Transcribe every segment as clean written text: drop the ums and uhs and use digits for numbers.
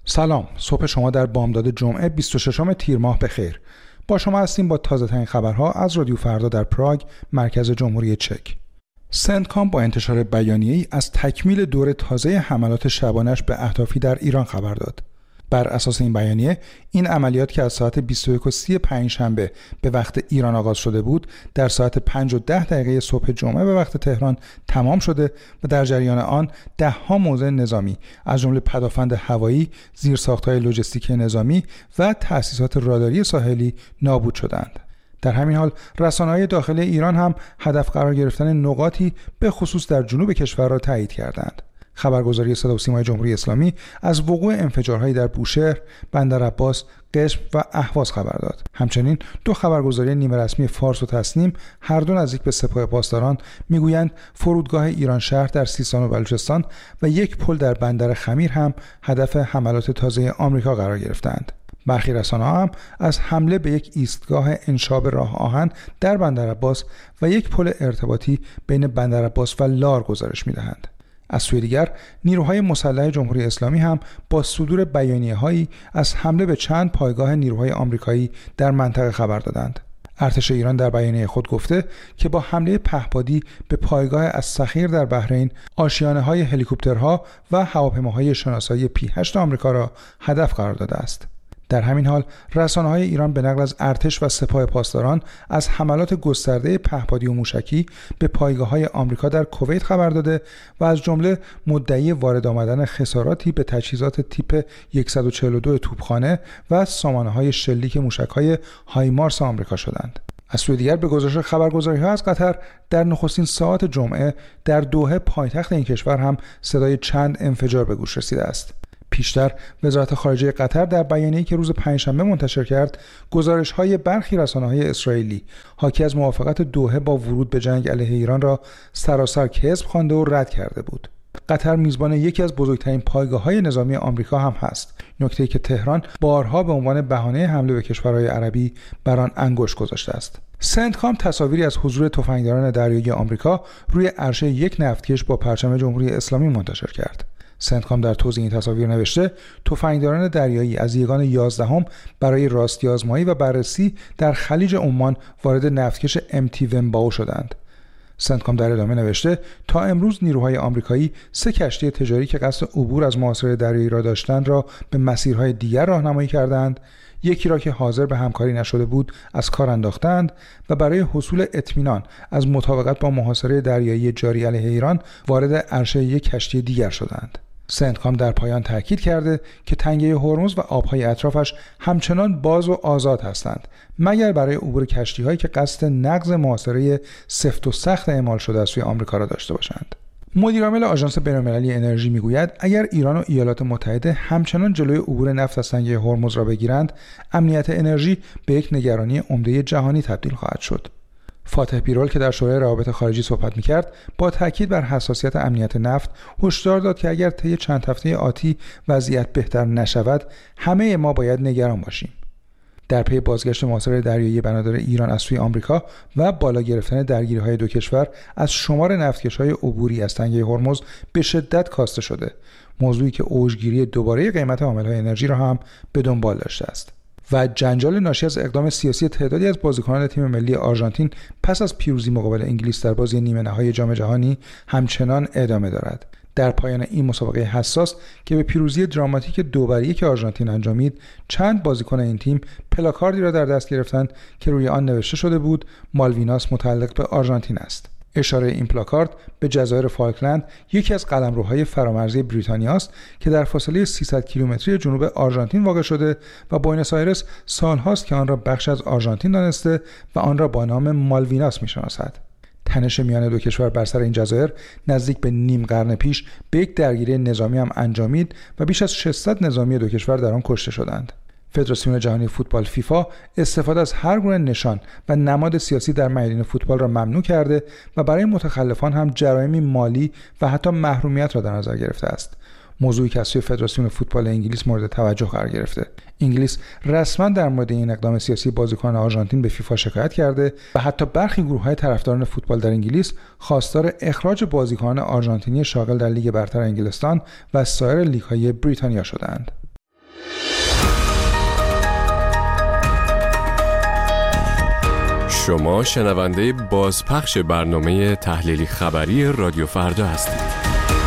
سلام، صبح شما در بامداد جمعه 26 تیر ماه بخیر. با شما هستیم با تازه ترین خبرها از رادیو فردا در پراگ، مرکز جمهوری چک. سنتکام با انتشار بیانیه‌ای از تکمیل دور تازه حملات شبانه‌اش به اهدافی در ایران خبر داد. بر اساس این بیانیه، این عملیات که از ساعت 21:30 پنجشنبه به وقت ایران آغاز شده بود، در ساعت 5:10 صبح جمعه به وقت تهران تمام شده و در جریان آن ده‌ها موضع نظامی از جمله پدافند هوایی، زیرساخت‌های لوجستیکی نظامی و تأسیسات راداری ساحلی نابود شدند. در همین حال رسانه‌های داخلی ایران هم هدف قرار گرفتن نقاطی به خصوص در جنوب کشور را تایید کردند. خبرگزاری صدا و سیمای جمهوری اسلامی از وقوع انفجارهایی در بوشهر، بندرعباس، قشم و اهواز خبر داد. همچنین دو خبرگزاری نیمه رسمی فارس و تسنیم، هر دو نزدیک به سپاه پاسداران، میگویند فرودگاه ایران شهر در سیستان و بلوچستان و یک پل در بندر خمیر هم هدف حملات تازه آمریکا قرار گرفتند. برخی رسانه‌ها هم از حمله به یک ایستگاه انشاب راه آهن در بندرعباس و یک پل ارتباطی بین بندرعباس و لار گزارش می‌دهند. از سوی دیگر نیروهای مسلح جمهوری اسلامی هم با صدور بیانیه‌هایی از حمله به چند پایگاه نیروهای آمریکایی در منطقه خبر دادند. ارتش ایران در بیانیه خود گفته که با حمله پهپادی به پایگاه السخیر در بحرین، آشیانه‌های هلیکوپترها و هواپیماهای شناسایی P-8 آمریکا را هدف قرار داده است. در همین حال رسانه‌های ایران به نقل از ارتش و سپاه پاسداران از حملات گسترده پهپادی و موشکی به پایگاه‌های آمریکا در کویت خبر داده و از جمله مدعی وارد آمدن خساراتی به تجهیزات تیپ 142 توپخانه و سامانه‌های شلیک موشک‌های هایمارس آمریکا شدند. از سوی دیگر به گزارش خبرگزاری‌ها از قطر، در نخستین ساعات جمعه در دوحه پایتخت این کشور هم صدای چند انفجار به گوش رسیده است. پیشتر وزارت خارجه قطر در بیانیه‌ای که روز پنجشنبه منتشر کرد، گزارش‌های برخی رسانه‌های اسرائیلی حاکی از موافقت دوحه با ورود به جنگ علیه ایران را سراسر کذب خوانده و رد کرده بود. قطر میزبان یکی از بزرگترین پایگاه‌های نظامی آمریکا هم هست، نکته‌ای که تهران بارها به عنوان بهانه حمله به کشورهای عربی بر آن انگشت گذاشته است. سنتکام تصاویری از حضور تفنگداران دریایی آمریکا روی عرشه یک نفتکش با پرچم جمهوری اسلامی منتشر کرد. سنتکام در توضیح این تصاویر نوشته تفنگداران دریایی از یگان 11 برای راستی آزمایی و بررسی در خلیج عمان وارد نفتکش MT ونباو شدند. سنتکام در ادامه نوشته تا امروز نیروهای آمریکایی 3 کشتی تجاری که قصد عبور از محاصره دریایی را داشتند را به مسیرهای دیگر راهنمایی کردند، یکی را که حاضر به همکاری نشده بود از کار انداختند و برای حصول اطمینان از مطابقت با محاصره دریایی جاری علیه ایران وارد عرشه یک کشتی دیگر شدند. سنتکام در پایان تاکید کرده که تنگه هرمز و آبهای اطرافش همچنان باز و آزاد هستند مگر برای عبور کشتی‌هایی که قصد نقض محاصره سفت و سخت اعمال شده از سوی آمریکا را داشته باشند. مدیرعامل آژانس بین‌المللی انرژی میگوید اگر ایران و ایالات متحده همچنان جلوی عبور نفت از تنگه هرمز را بگیرند، امنیت انرژی به یک نگرانی عمده جهانی تبدیل خواهد شد. فاتح بیرول که در شورای روابط خارجی صحبت می‌کرد، با تاکید بر حساسیت امنیت نفت هشدار داد که اگر طی چند هفته آتی وضعیت بهتر نشود، همه ما باید نگران باشیم. در پی بازگشت محاصره دریایی بنادر ایران از سوی آمریکا و بالا گرفتن درگیری‌های دو کشور از شمار نفتکش‌های عبوری از تنگه هرمز به شدت کاسته شده، موضوعی که اوجگیری دوباره قیمت عامل‌های انرژی را هم به دنبال داشته است. و جنجال ناشی از اقدام سیاسی تعدادی از بازیکنان تیم ملی آرژانتین پس از پیروزی مقابل انگلیس در بازی نیمه نهایی جام جهانی همچنان ادامه دارد. در پایان این مسابقه حساس که به پیروزی دراماتیک 2-1 آرژانتین انجامید، چند بازیکن این تیم پلاکاردی را در دست گرفتند که روی آن نوشته شده بود مالویناس متعلق به آرژانتین است. اشاره این پلاکارد به جزایر فالکلند، یکی از قلمروهای فرامرزی بریتانیا است که در فاصله 300 کیلومتری جنوب آرژانتین واقع شده و بوئنوس آیرس سالهاست که آن را بخش از آرژانتین دانسته و آن را با نام مالویناس می‌شناسد. تنش میان دو کشور بر سر این جزایر نزدیک به نیم قرن پیش به یک درگیری نظامی هم انجامید و بیش از 600 نظامی دو کشور در آن کشته شدند. فدراسیون جهانی فوتبال فیفا استفاده از هر گونه نشان و نماد سیاسی در میدان فوتبال را ممنوع کرده و برای متخلفان هم جرایمی مالی و حتی محرومیت را در نظر گرفته است. موضوعی که از سوی فدراسیون فوتبال انگلیس مورد توجه قرار گرفته. انگلیس رسما در مورد این اقدام سیاسی بازیکنان آرژانتین به فیفا شکایت کرده و حتی برخی گروه‌های طرفداران فوتبال در انگلیس خواستار اخراج بازیکنان آرژانتینی شاغل در لیگ برتر انگلستان و سایر لیگ‌های بریتانیا شدند. شما شنونده بازپخش برنامه تحلیلی خبری رادیو فردا هستید.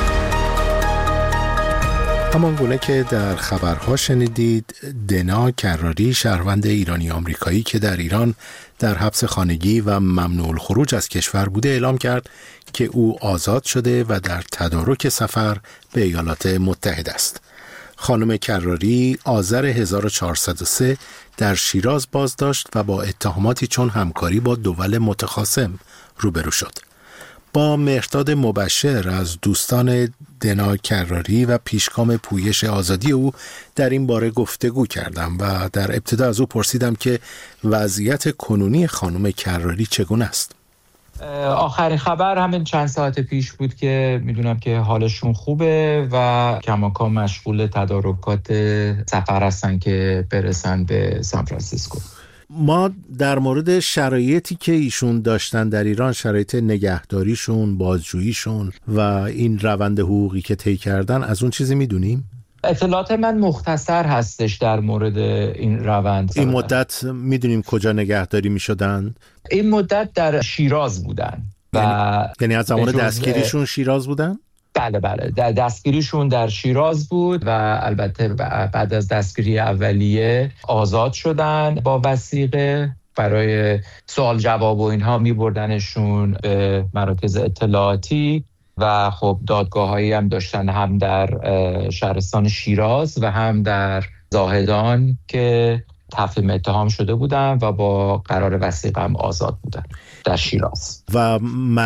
همان گونه که در خبرها شنیدید، دنا کراری، شهروند ایرانی آمریکایی که در ایران در حبس خانگی و ممنوع الخروج از کشور بوده، اعلام کرد که او آزاد شده و در تدارک سفر به ایالات متحده است. خانم کراری آذر 1403 در شیراز بازداشت و با اتهاماتی چون همکاری با دول متخاصم روبرو شد. با مهرداد مبشر از دوستان دنا کراری و پیشگام پویش آزادی او در این باره گفتگو کردم و در ابتدا از او پرسیدم که وضعیت کنونی خانم کراری چگونه است. آخرین خبر همین چند ساعت پیش بود که میدونم که حالشون خوبه و کماکان مشغول تدارکات سفر هستن که برسن به سان فرانسیسکو. ما در مورد شرایطی که ایشون داشتن در ایران، شرایط نگهداریشون، بازجوییشون و این روند حقوقی که طی کردن، از اون چیزی میدونیم؟ اطلاعات من مختصر هستش در مورد این روند. این مدت میدونیم کجا نگهداری میشدن؟ این مدت در شیراز بودن. یعنی از زمان دستگیریشون شیراز بودن؟ بله دستگیریشون در شیراز بود و البته بعد از دستگیری اولیه آزاد شدن با وثیقه. برای سوال جواب و اینها میبردنشون به مراکز اطلاعاتی و خب دادگاه‌هایی هم داشتن، هم در شهرستان شیراز و هم در زاهدان که تفهیم اتهام شده بودن و با قرار وثیقه هم آزاد بودن در شیراز. و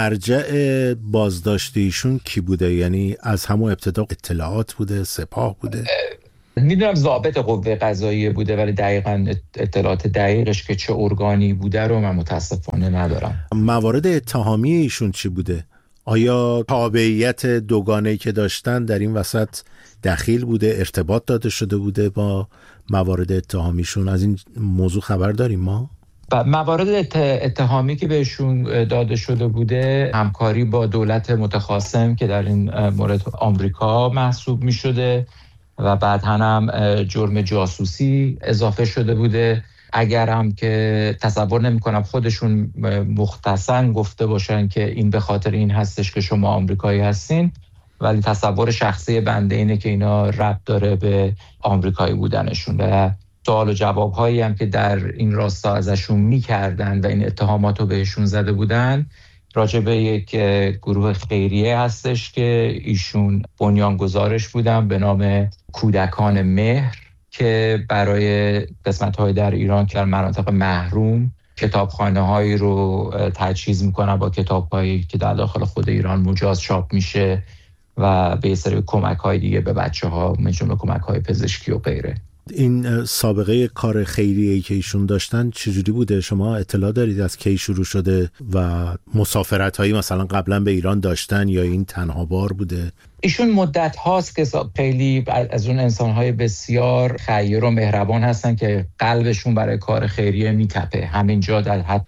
مرجع بازداشتیشون کی بوده؟ یعنی از همون ابتدا اطلاعات بوده، سپاه بوده؟ میدونم ضابط قوه قضاییه بوده، ولی دقیقاً اطلاعات دقیقش که چه ارگانی بوده رو من متاسفانه ندارم. موارد اتهامی ایشون چی بوده؟ آیا تابعیت دوگانه‌ای که داشتن در این وسط دخیل بوده، ارتباط داده شده بوده با موارد اتهامیشون؟ از این موضوع خبر داریم ما؟ موارد اتهامی که بهشون داده شده بوده، همکاری با دولت متخاصم که در این مورد آمریکا محسوب می شده و بعد هم جرم جاسوسی اضافه شده بوده. اگر هم که تصور نمی کنم خودشون مختصاً گفته باشن که این به خاطر این هستش که شما آمریکایی هستین، ولی تصور شخصی بنده اینه که اینا ربط داره به آمریکایی بودنشون و سوال و جواب هایی هم که در این راستا ازشون میکردن و این اتهامات رو بهشون زده بودن راجع به یک گروه خیریه هستش که ایشون بنیانگذارش بودن به نام کودکان مهر که برای قسمت‌های در ایران که در مناطق محروم کتابخانه‌هایی رو تجهیز میکنن با کتاب‌هایی که در داخل خود ایران مجاز چاپ میشه و به سری کمک‌های دیگه به بچه‌ها، مثل کمک‌های پزشکی و غیره. این سابقه کار خیریه‌ای که ایشون داشتن چجوری بوده؟ شما اطلاع دارید از کی شروع شده و مسافرت‌هایی مثلا قبلا به ایران داشتن یا این تنها بار بوده؟ ایشون مدت هاست که خیلی از اون انسان‌های بسیار خیر و مهربان هستن که قلبشون برای کار خیریه میتپه. همینجا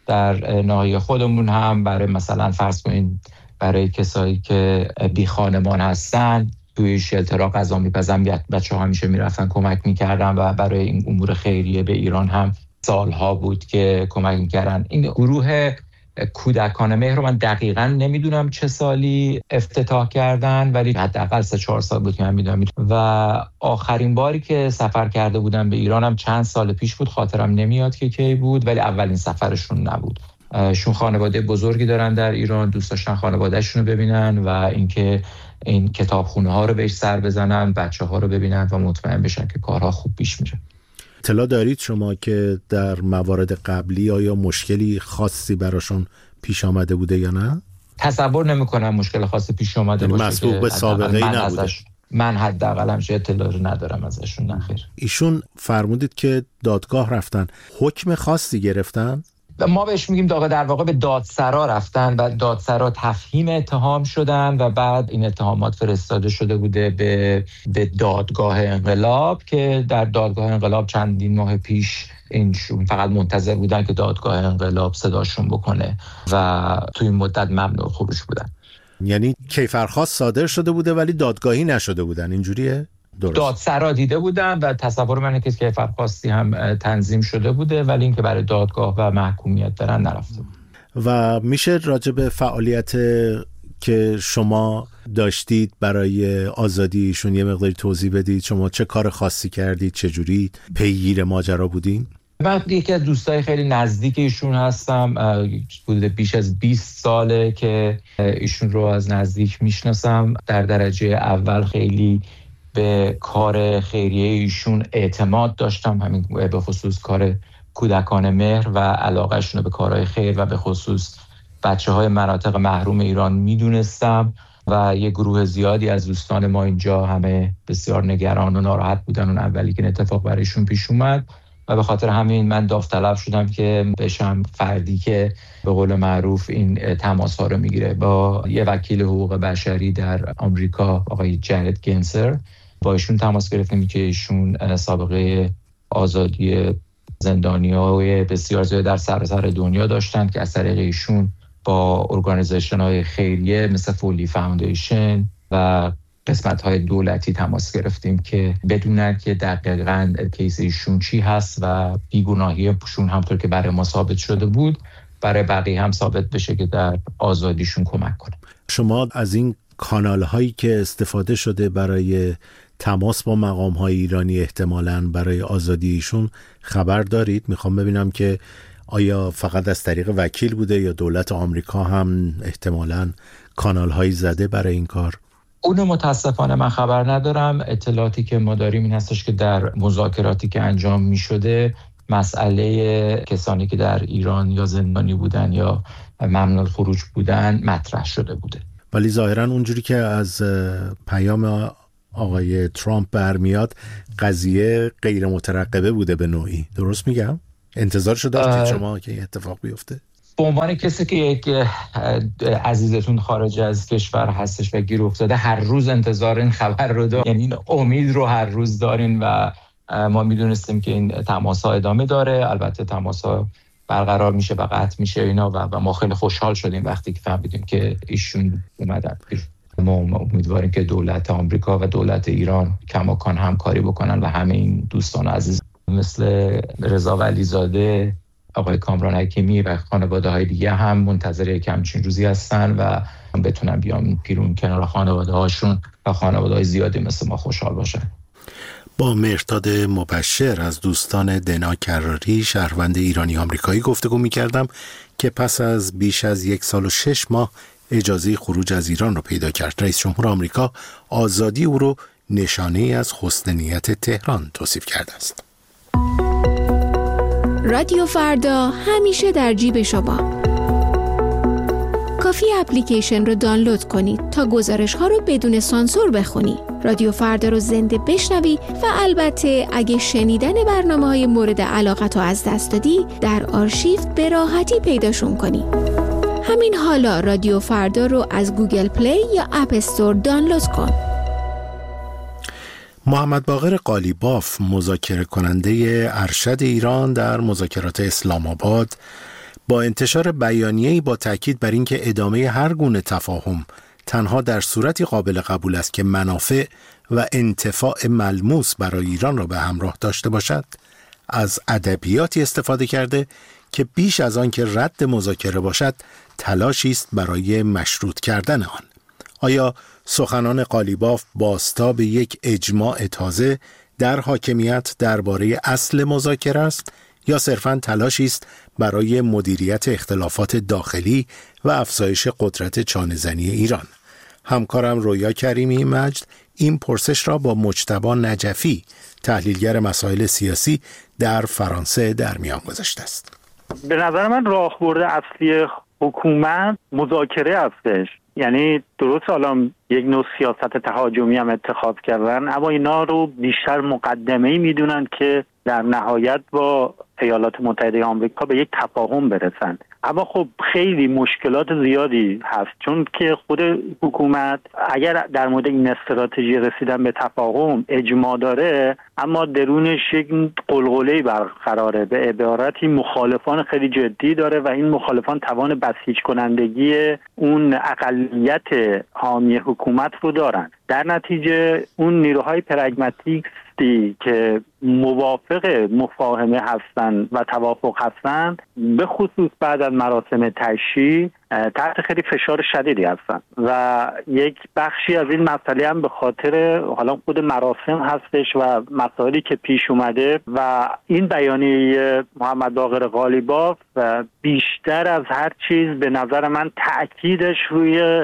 در ناحیه خودمون هم برای مثلا فرض کنین برای کسایی که بی خانمان هستن توی شلترها غذا میپزن، بچه‌ها همیشه میرفتن کمک میکردن و برای این امور خیریه به ایران هم سالها بود که کمک میکردن. این گروه کودکان مهر رو من دقیقاً نمیدونم چه سالی افتتاح کردن، ولی حداقل 3-4 سال بود که من میدونم و آخرین باری که سفر کرده بودن به ایران هم چند سال پیش بود، خاطرم نمیاد که کی بود، ولی اولین سفرشون نبود. شون خانواده بزرگی دارن در ایران، دوست داشتن خانواده‌شون رو ببینن و اینکه این کتابخونه ها رو بهش سر بزنن، بچه ها رو ببینن و مطمئن بشن که کارها خوب پیش میره. اطلاع دارید شما که در موارد قبلی آیا مشکلی خاصی براشون پیش آمده بوده یا نه؟ تصور نمی کنم مشکل خاصی پیش آمده باشه. مسبوق به سابقه‌ای نبوده. من حداقل همش اطلاعی ندارم ازشون. نخیر. ایشون فرمودید که دادگاه رفتن، حکم خاصی گرفتن؟ ما بهش میگیم در واقع به دادسرا رفتن و دادسرا تفهیم اتهام شدن و بعد این اتهامات فرستاده شده بوده به دادگاه انقلاب که در دادگاه انقلاب چندین ماه پیش اینشون فقط منتظر بودن که دادگاه انقلاب صداشون بکنه و توی این مدت ممنوع خروج بودن. یعنی کیفرخواست صادر شده بوده ولی دادگاهی نشده بودن، اینجوریه؟ دادسرا دیده بودم و تصور من که کیفرخواستی هم تنظیم شده بوده، ولی اینکه برای دادگاه و محکومیت برن نرفته بود. و میشه راجع به فعالیت که شما داشتید برای آزادیشون یه مقداری توضیح بدید؟ شما چه کار خاصی کردید؟ چجوری پیگیر ماجرا بودین؟ من یکی از دوستای خیلی نزدیک ایشون هستم. بوده بیش از 20 ساله که ایشون رو از نزدیک میشناسم. در درجه اول خیلی به کار خیریه ایشون اعتماد داشتم، همین به خصوص کار کودکان مهر و علاقهشون به کارهای خیر و به خصوص بچه‌های مناطق محروم ایران میدونستم و یه گروه زیادی از دوستان ما اینجا همه بسیار نگران و ناراحت بودن اون اولی که اتفاق برایشون پیش اومد و به خاطر همین من داوطلب شدم که بشم فردی که به قول معروف این تماس‌ها رو میگیره. با یه وکیل حقوق بشری در آمریکا آقای جرد گنسر با ایشون تماس گرفتیم که ایشون سابقه آزادی زندانیای بسیار زیاد در سراسر دنیا داشتن که از طریق ایشون با ارگانیزیشن‌های خیریه مثل فولی فاوندیشن و قسمت‌های دولتی تماس گرفتیم که بدونن که دقیقاً کیس ایشون چی هست و بیگناهیشون همطور که برای ما ثابت شده بود برای بقیه هم ثابت بشه که در آزادیشون کمک کنه. شما از این کانال‌هایی که استفاده شده برای تماس با مقام‌های ایرانی احتمالاً برای آزادیشون خبر دارید؟ میخوام ببینم که آیا فقط از طریق وکیل بوده یا دولت آمریکا هم احتمالاً کانال‌هایی زده برای این کار؟ اونو متاسفانه من خبر ندارم. اطلاعاتی که ما داریم این هستش که در مذاکراتی که انجام می شده مسئله کسانی که در ایران یا زندانی بودن یا ممنوع الخروج بودن مطرح شده بوده. ولی ظاهراً اونجوری که از پیام آقای ترامپ برمیاد قضیه غیر مترقبه بوده به نوعی. درست میگم؟ انتظارشو داشتید شما که این اتفاق بیفته؟ به عنوان کسی که یک عزیزتون خارج از کشور هستش و گیر افتاده هر روز انتظار این خبر رو دارین، یعنی این امید رو هر روز دارین و ما میدونستیم که این تماس‌ها ادامه داره. البته تماس‌ها برقرار میشه و قطع میشه اینا و ما خیلی خوشحال شدیم وقتی که فهمیدیم که ایشون اومدن. ما امیدواریم که دولت آمریکا و دولت ایران کماکان همکاری بکنن و همه این دوستان عزیز مثل رضا ولیزاده، آقای کامران حکیمی و خانواده‌های دیگه هم منتظر یک همچین روزی هستن و بتونن بیان پیرون کنار خانواده‌هاشون و خانواده‌های زیادی مثل ما خوشحال باشن. با مهرداد مبشر از دوستان دنا کراری شهروند ایرانی آمریکایی گفتگو می‌کردم که پس از بیش از 1 سال و 6 ماه اجازه خروج از ایران رو پیدا کرد. رئیس جمهور آمریکا آزادی او رو نشانه‌ای از حسن نیت تهران توصیف کرده است. رادیو فردا همیشه در جیب شما. کافی اپلیکیشن رو دانلود کنید تا گزارش‌ها رو بدون سانسور بخونی. رادیو فردا رو زنده بشنوی و البته اگه شنیدن برنامه‌های مورد علاقت رو از دست دادی در آرشیو به راحتی پیداشون کنی. همین حالا رادیو فردا رو از گوگل پلی یا اپ استور دانلود کن. محمد باقر قالیباف مذاکره کننده ارشد ایران در مذاکرات اسلام آباد با انتشار بیانیه‌ای با تاکید بر اینکه ادامه هر گونه تفاهم تنها در صورتی قابل قبول است که منافع و انتفاع ملموس برای ایران را به همراه داشته باشد، از ادبیاتی استفاده کرده که بیش از آن که رد مذاکره باشد تلاشی است برای مشروط کردن آن. آیا سخنان قالیباف بازتاب یک اجماع تازه در حاکمیت درباره اصل مذاکره است یا صرفاً تلاشی است برای مدیریت اختلافات داخلی و افزایش قدرت چانه‌زنی ایران؟ همکارم رویا کریمی مجد این پرسش را با مجتبی نجفی تحلیلگر مسائل سیاسی در فرانسه در میان گذاشته است. به نظر من راهبرد اصلی حکومت مذاکره هستش. یعنی درست الان یک نوع سیاست تهاجمی هم اتخاذ کردن، اما اینا رو بیشتر مقدمه‌ای میدونن که در نهایت با ایالات متحده آمریکا به یک تفاهم برسن. اما خب خیلی مشکلات زیادی هست، چون که خود حکومت اگر در مورد این استراتژی رسیدن به تفاهم اجماع داره، اما درونش یک قلقله‌ای برقراره. به عبارتی مخالفان خیلی جدی داره و این مخالفان توان بسیج کنندگی اون اقلیت حامی حکومت رو دارن. در نتیجه اون نیروهای پرگماتیستی که موافق مفاهمه هستن و توافق هستن، به خصوص بعد از مراسم تشییع تحت خیلی فشار شدیدی هستن و یک بخشی از این مسئله هم به خاطر حالا خود مراسم هستش و مسائلی که پیش اومده و این بیانیه محمد باقر قالیباف بیشتر از هر چیز به نظر من تأکیدش روی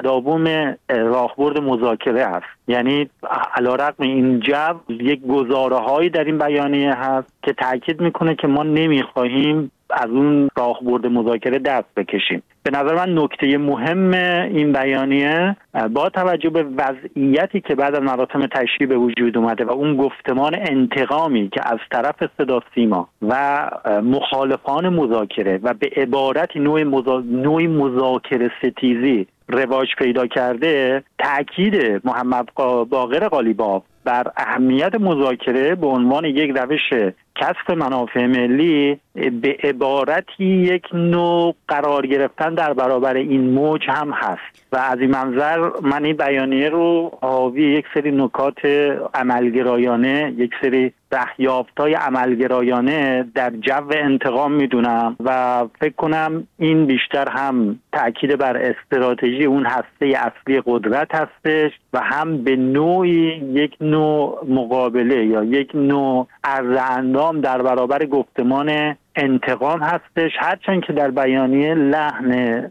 تداوم راهبرد مذاکره است. یعنی علیرغم این جو یک گزاره‌هایی در این بیانیه هست که تأکید میکنه که ما نمیخواهیم از اون راهبرد مذاکره دست بکشیم. به نظر من نکته مهم این بیانیه با توجه به وضعیتی که بعد از مراسم تشییع به وجود اومده و اون گفتمان انتقامی که از طرف صدا سیما و مخالفان مذاکره و به عبارتی نوعی مذاکره ستیزی رواج پیدا کرده، تأکید محمد باقر قالیباف بر اهمیت مذاکره به عنوان یک روش کسب منافع ملی به عبارتی یک نوع قرار گرفتن در برابر این موج هم هست و از این منظر من این بیانیه رو حاوی یک سری نکات عملگرایانه، یک سری دریافت‌های عملگرایانه در جو انتقام میدونم و فکر کنم این بیشتر هم تأکید بر استراتژی اون هسته اصلی قدرت هستش و هم به نوعی یک نوع مقابله یا یک نوع عرض در برابر گفتمان انتقام هستش، هرچند که در بیانیه لحن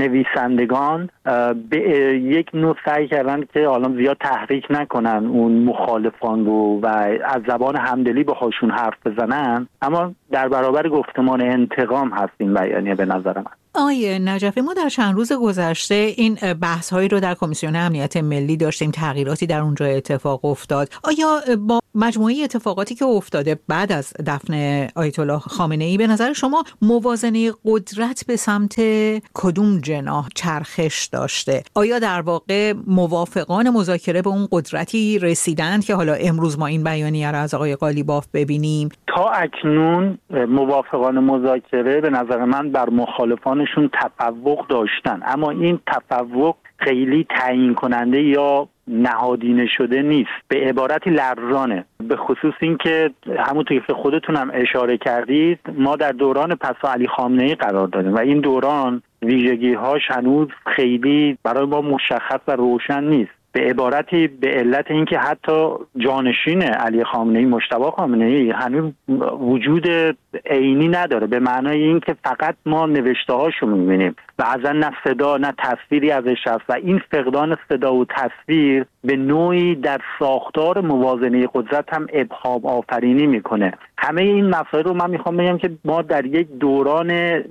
نویسندگان به یک نوع سعی کردن که حالا زیاد تحریک نکنن اون مخالفان رو و از زبان همدلی باهاشون حرف بزنن، اما در برابر گفتمان انتقام هست این بیانیه به نظر من. آقای نجفی، ما در چند روز گذشته این بحث هایی رو در کمیسیون امنیت ملی داشتیم، تغییراتی در اونجا اتفاق افتاد. آیا با مجموعه اتفاقاتی که افتاده بعد از دفن آیت الله خامنه‌ای به نظر شما موازنه قدرت به سمت کدوم جناح چرخش داشته؟ آیا در واقع موافقان مذاکره به اون قدرتی رسیدند که حالا امروز ما این بیانیه رو از آقای قالیباف ببینیم؟ تا اکنون موافقان مذاکره به نظر من بر مخالفانشون تفوق داشتن، اما این تفوق خیلی تعیین کننده یا نهادینه شده نیست، به عبارتی لرزانه. به خصوص این که همونطور که خودتونم اشاره کردید ما در دوران پسا علی خامنه‌ای قرار داریم و این دوران ویژگی‌هاش هنوز خیلی برای ما مشخص و روشن نیست. به عبارتی به علت اینکه حتی جانشین علی خامنه‌ای مجتبی خامنه‌ای هنوز وجود عینی نداره، به معنای اینکه فقط ما نوشته‌هاشو می‌بینیم و اصلا نه صدا نه تصویری ازش هست و این فقدان صدا و تصویر به نوعی در ساختار موازنه قدرت هم ابهام آفرینی میکنه. همه این مسائل رو من میخوام بگم که ما در یک دوران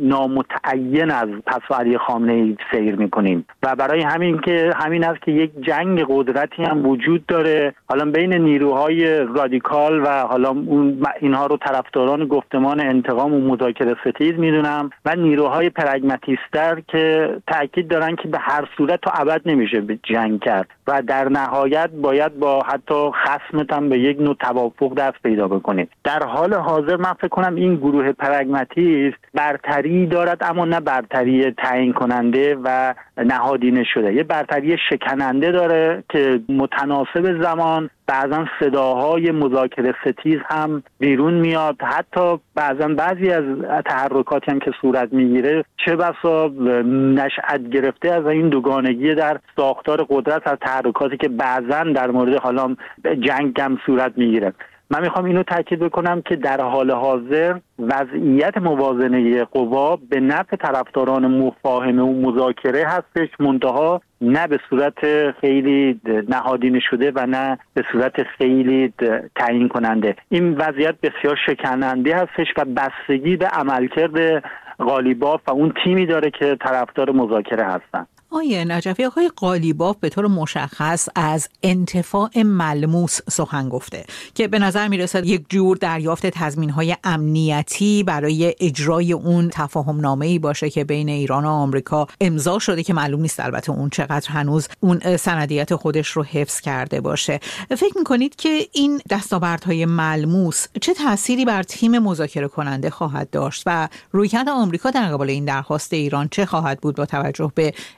نامتعین از پس علی خامنه‌ای سیر میکنیم و برای همین است که یک جنگ قدرتی هم وجود داره، حالا بین نیروهای رادیکال و حالا اینها رو طرفداران گفتمان انتقام و مذاکره ستیز میدونم و نیروهای پرگماتیستر که تاکید دارن که به هر صورت تا ابد نمیشه به جنگ کرد و در نهایت باید با حتی خصمت هم به یک نوع توافق دست پیدا بکنید. در حال حاضر من فکر کنم این گروه پرگماتیست برتری دارد، اما نه برتری تعیین کننده و نهادینه شده، یه برتری شکننده داره که متناسب زمان بعضا صداهای مذاکره ستیز هم بیرون میاد، حتی بعضا بعضی از تحرکاتی هم که صورت میگیره چه بسا نشأت گرفته از این دوگانگی در ساختار قدرت، از تحرکاتی که بعضا در مورد حالا جنگ هم صورت میگیره. من میخوام اینو تاکید بکنم که در حال حاضر وضعیت موازنه قوا به نفع طرفداران مفاهمه و مذاکره هستش، منتها نه به صورت خیلی نهادینه شده و نه به صورت خیلی تعیین کننده. این وضعیت بسیار شکننده هستش و بستگی به عملکرد قالیباف و اون تیمی داره که طرفدار مذاکره هستن. آقای نجفی، آقای قالیباف به طور مشخص از انتفاع ملموس سخن گفته که به نظر میرسد یک جور دریافت تضمین‌های امنیتی برای اجرای اون تفاهم‌نامه‌ای باشه که بین ایران و آمریکا امضا شده که معلوم نیست البته اون چقدر هنوز اون سندیت خودش رو حفظ کرده باشه. فکر می‌کنید که این دستاوردهای ملموس چه تأثیری بر تیم مذاکره کننده خواهد داشت و رویکرد آمریکا در قبال این درخواست ایران چه خواهد بود با توجه به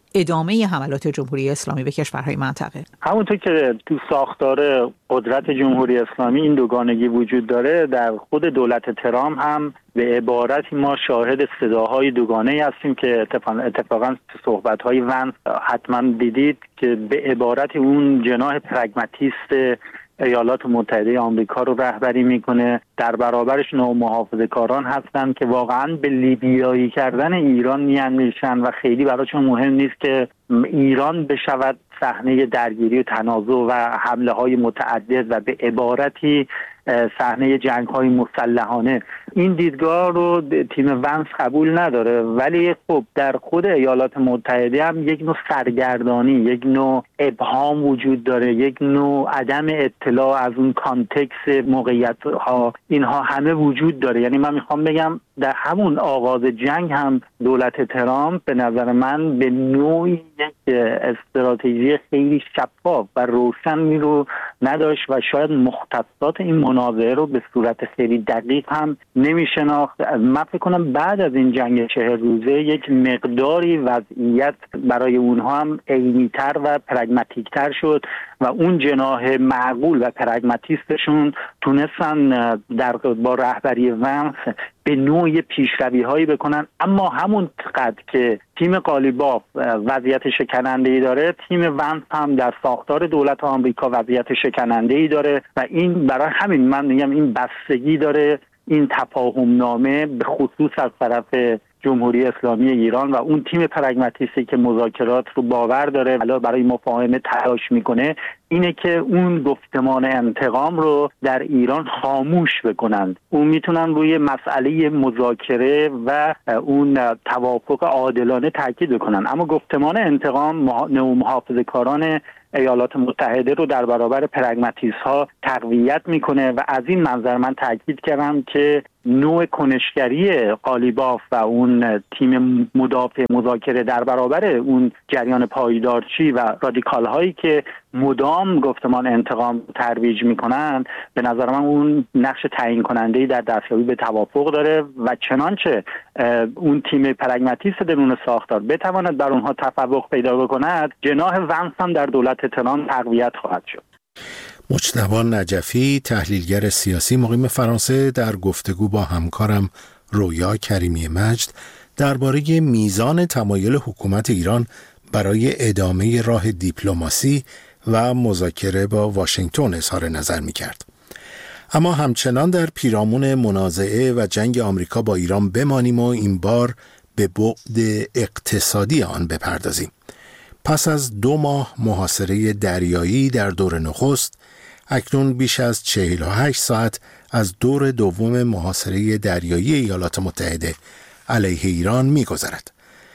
ادامه حملات جمهوری اسلامی به کشورهای منطقه؟ همونطور که تو ساختار قدرت جمهوری اسلامی این دوگانگی وجود داره، در خود دولت ترامپ هم به عبارتی ما شاهد صداهای دوگانه‌ای هستیم که اتفاقا صحبت‌های ونس حتما دیدید که به عبارتی اون جناح پرگماتیست ایالات متحده آمریکا رو رهبری میکنه، در برابرش نومحافظه‌کاران هستن که واقعا به لیبیایی کردن ایران میاندیشن و خیلی براشون مهم نیست که ایران بشود صحنه درگیری و تنازع و حمله های متعدد و به عبارتی صحنه جنگ های مسلحانه. این دیدگاه رو تیم ونس قبول نداره، ولی خب در خود ایالات متحده هم یک نوع سرگردانی، یک نوع ابهام وجود داره، یک نوع عدم اطلاع از اون کانتکست موقعیت ها، اینها همه وجود داره. یعنی من میخوام بگم در همون آغاز جنگ هم دولت ترامپ به نظر من به نوعی یک استراتژی خیلی شفاف و روشنی رو نداشت و شاید مختصات این مناظره رو به صورت خیلی دقیق هم نمیشناخت. من فکر کنم بعد از این جنگ 40 روزه یک مقداری وضعیت برای اونها هم عینی‌تر و پرگماتیک‌تر شد و اون جناح معقول و پرگماتیستشون تونستن با رهبری ونس به نوعی پیشروی‌هایی بکنن. اما همون قدر که تیم قالیباف وضعیت شکننده‌ای داره، تیم ونس هم در ساختار دولت آمریکا وضعیت شکننده‌ای داره و این برای همین من میگم این بستگی داره این تفاهم نامه به خصوص از طرف جمهوری اسلامی ایران و اون تیم پرگماتیستی که مذاکرات رو باور داره ولی برای مفاهمه تلاش میکنه، اینه که اون گفتمان انتقام رو در ایران خاموش بکنند. اون میتونن روی مسئله مذاکره و اون توافق عادلانه تاکید بکنن، اما گفتمان انتقام نومحافظه‌کاران ایالات متحده رو در برابر پرگماتیست ها تقویت میکنه و از این منظر من تاکید کردم که نوع کنشگری قالیباف و اون تیم مدافع مذاکره در برابر اون جریان پایدارچی و رادیکال هایی که مدام گفتمان انتقام ترویج میکنن، به نظر من اون نقش تعیین کننده‌ای در دستیابی به توافق داره و چنانچه اون تیم پرگماتیست درون ساختار بتواند بر اونها تفوق پیدا بکند، جناح ونس هم در دولت ترامپ تقویت خواهد شد. مجتبی نجفی، تحلیلگر سیاسی مقیم فرانسه، در گفتگو با همکارم رویا کریمی مجد درباره میزان تمایل حکومت ایران برای ادامه راه دیپلماسی و مذاکره با واشنگتن اظهار نظر می‌کرد. اما همچنان در پیرامون منازعه و جنگ آمریکا با ایران بمانیم و این بار به بعد اقتصادی آن بپردازیم. پس از 2 ماه محاصره دریایی در دور نخست، اکنون بیش از 48 ساعت از دور دوم محاصره دریایی ایالات متحده علیه ایران می‌گذرد.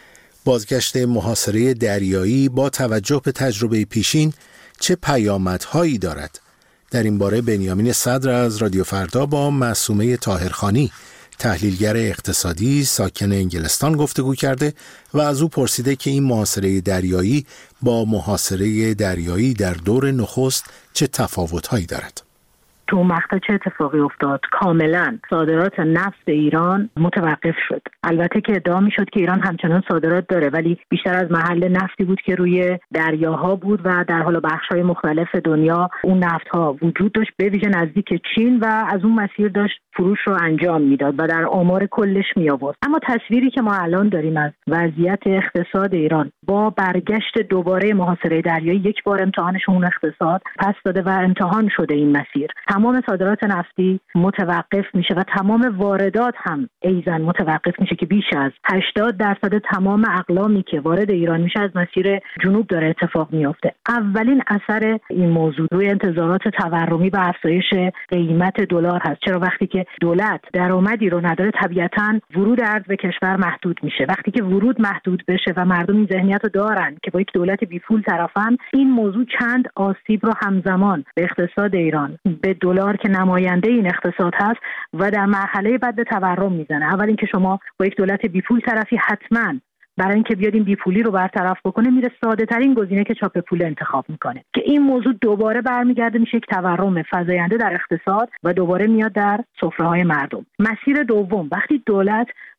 بازگشت محاصره دریایی با توجه به تجربه پیشین چه پیامدهایی دارد؟ در این باره بنیامین صدر از رادیو فردا با معصومه طاهرخانی، تحلیلگر اقتصادی ساکن انگلستان گفتگو کرده و از او پرسیده که این محاصره دریایی با محاصره دریایی در دور نخست چه تفاوت‌هایی دارد. تو مقطع چه اتفاقی افتاد؟ کاملا صادرات نفت ایران متوقف شد. البته که ادعا میشد که ایران همچنان صادرات داره، ولی بیشتر از محل نفتی بود که روی دریاها بود و در حال بخش‌های مختلف دنیا اون نفت‌ها وجود داشت، به ویژه نزدیک چین، و از اون مسیر داشت فروش رو انجام میداد و در آمار کلش می آورد. اما تصویری که ما الان داریم از وضعیت اقتصاد ایران با برگشت دوباره محاصره دریایی، یک بار امتحانشون اقتصاد پس داده و امتحان شده این مسیر. تمام صادرات نفتی متوقف میشه و تمام واردات هم ایزن متوقف میشه که بیش از 80% تمام اقلامی که وارد ایران میشه از مسیر جنوب داره اتفاق میفته. اولین اثر این موضوع روی انتظارات تورمی و افزایش قیمت دلار هست. چرا وقتی که دولت درآمدی رو نداره طبیعتاً ورود ارز به کشور محدود میشه. وقتی که ورود محدود بشه و مردم این ذهنیت رو دارن که با یک دولت بیپول طرفن، این موضوع چند آسیب رو همزمان به اقتصاد ایران، به دلار که نماینده این اقتصاد هست و در مرحله بعد به تورم میزنه. اول اینکه شما با یک دولت بیپول طرفی، حتماً برای اینکه بیاد این بیپولی رو برطرف بکنه میره ساده ترین گزینه که چاپ پول انتخاب میکنه، که این موضوع دوباره برمیگرده میشه یک تورم فزاینده در اقتصاد و دوباره میاد در سفره‌های مردم. مسیر دوم، وقتی دولت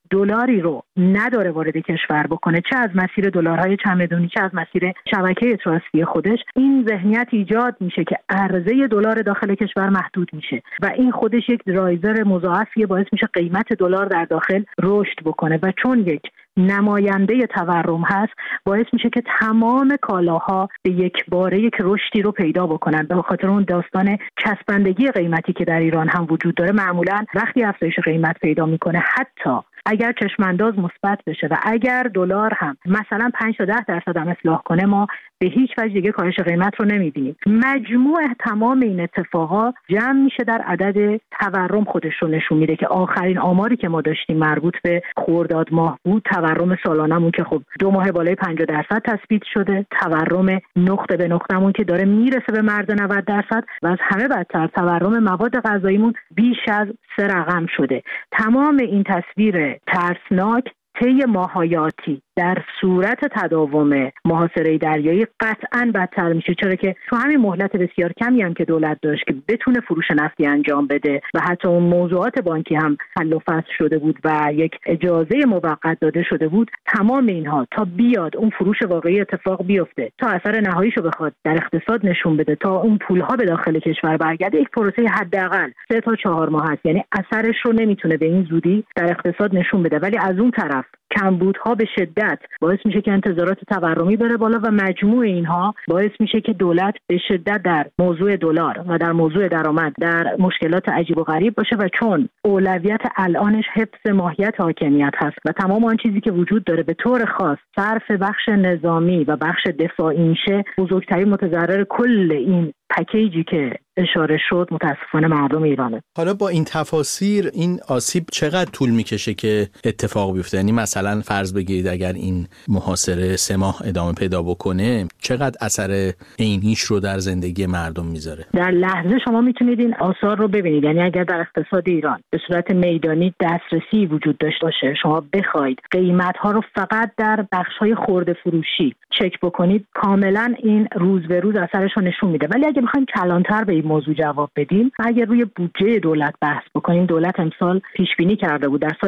دلاری رو نداره وارد کشور بکنه، چه از مسیر دلارهای چمدونی چه از مسیر شبکه تراستی خودش، این ذهنیت ایجاد میشه که عرضه دلار داخل کشور محدود میشه و این خودش یک درایور مضاعفی باعث میشه قیمت دلار در داخل رشد بکنه و چون یک نماینده تورم هست باعث میشه که تمام کالاها به یک باره یک رشدی رو پیدا بکنن. به خاطر اون داستان چسبندگی قیمتی که در ایران هم وجود داره، معمولا وقتی افزایش قیمت پیدا میکنه حتی اگر چشمانداز مثبت بشه و اگر دلار هم مثلا 5 تا 10% هم اصلاح کنه، ما به هیچ وجه دیگه کاهش قیمت رو نمیبینیم. مجموع تمام این اتفاقا جمع میشه در عدد تورم خودش رو نشون میده که آخرین آماری که ما داشتیم مربوط به خرداد ماه بود. تورم سالانمون که خب 2 ماه بالای 50% تثبیت شده، تورم نقطه به نقطه‌مون که داره میرسه به مرز 90% و از همه بدتر تورم مواد غذاییمون بیش از 3 رقم شده. تمام این تصویر ترسناک طی ماه‌های آتی در صورت تداوم محاصره دریایی قطعاً بدتر میشه، چرا که تو همین مهلت بسیار کمی هم که دولت داشت که بتونه فروش نفتی انجام بده و حتی اون موضوعات بانکی هم حل و فصل شده بود و یک اجازه موقت داده شده بود، تمام اینها تا بیاد اون فروش واقعی اتفاق بیفته، تا اثر نهاییشو بخواد در اقتصاد نشون بده، تا اون پولها به داخل کشور برگرده، یک پروسه حداقل 3 تا 4 ماه هست. یعنی اثرش رو نمیتونه به این زودی در اقتصاد نشون بده. ولی از اون طرف کمبودها به شدت باعث میشه که انتظارات تورمی بره بالا و مجموع اینها باعث میشه که دولت به شدت در موضوع دلار و در موضوع درآمد در مشکلات عجیب و غریب باشه و چون اولویت الانش حفظ ماهیت حاکمیت هست و تمام آن چیزی که وجود داره به طور خاص صرف بخش نظامی و بخش دفاعی میشه، بزرگترین متضرر کل این پکیجی که اشاره شد متاسفانه مردم ایرانه. حالا با این تفاسیر این آسیب چقدر طول میکشه که اتفاق بیفته؟ یعنی مثلا فرض بگیرید اگر این محاصره 3 ماه ادامه پیدا بکنه، چقدر اثر عینیش رو در زندگی مردم میذاره؟ در لحظه شما میتونید این آثار رو ببینید. یعنی اگر در اقتصاد ایران به صورت میدانی دسترسی وجود داشته باشه، شما بخواید قیمت‌ها رو فقط در بخش‌های خرده فروشی چک بکنید، کاملا این روز به روز اثرش رو نشون میده. ولی اگه بخوایم کلانتر به این موضوع جواب بدیم، اگر روی بودجه دولت بحث بکنیم، دولت امسال پیش بینی کرده بود در سال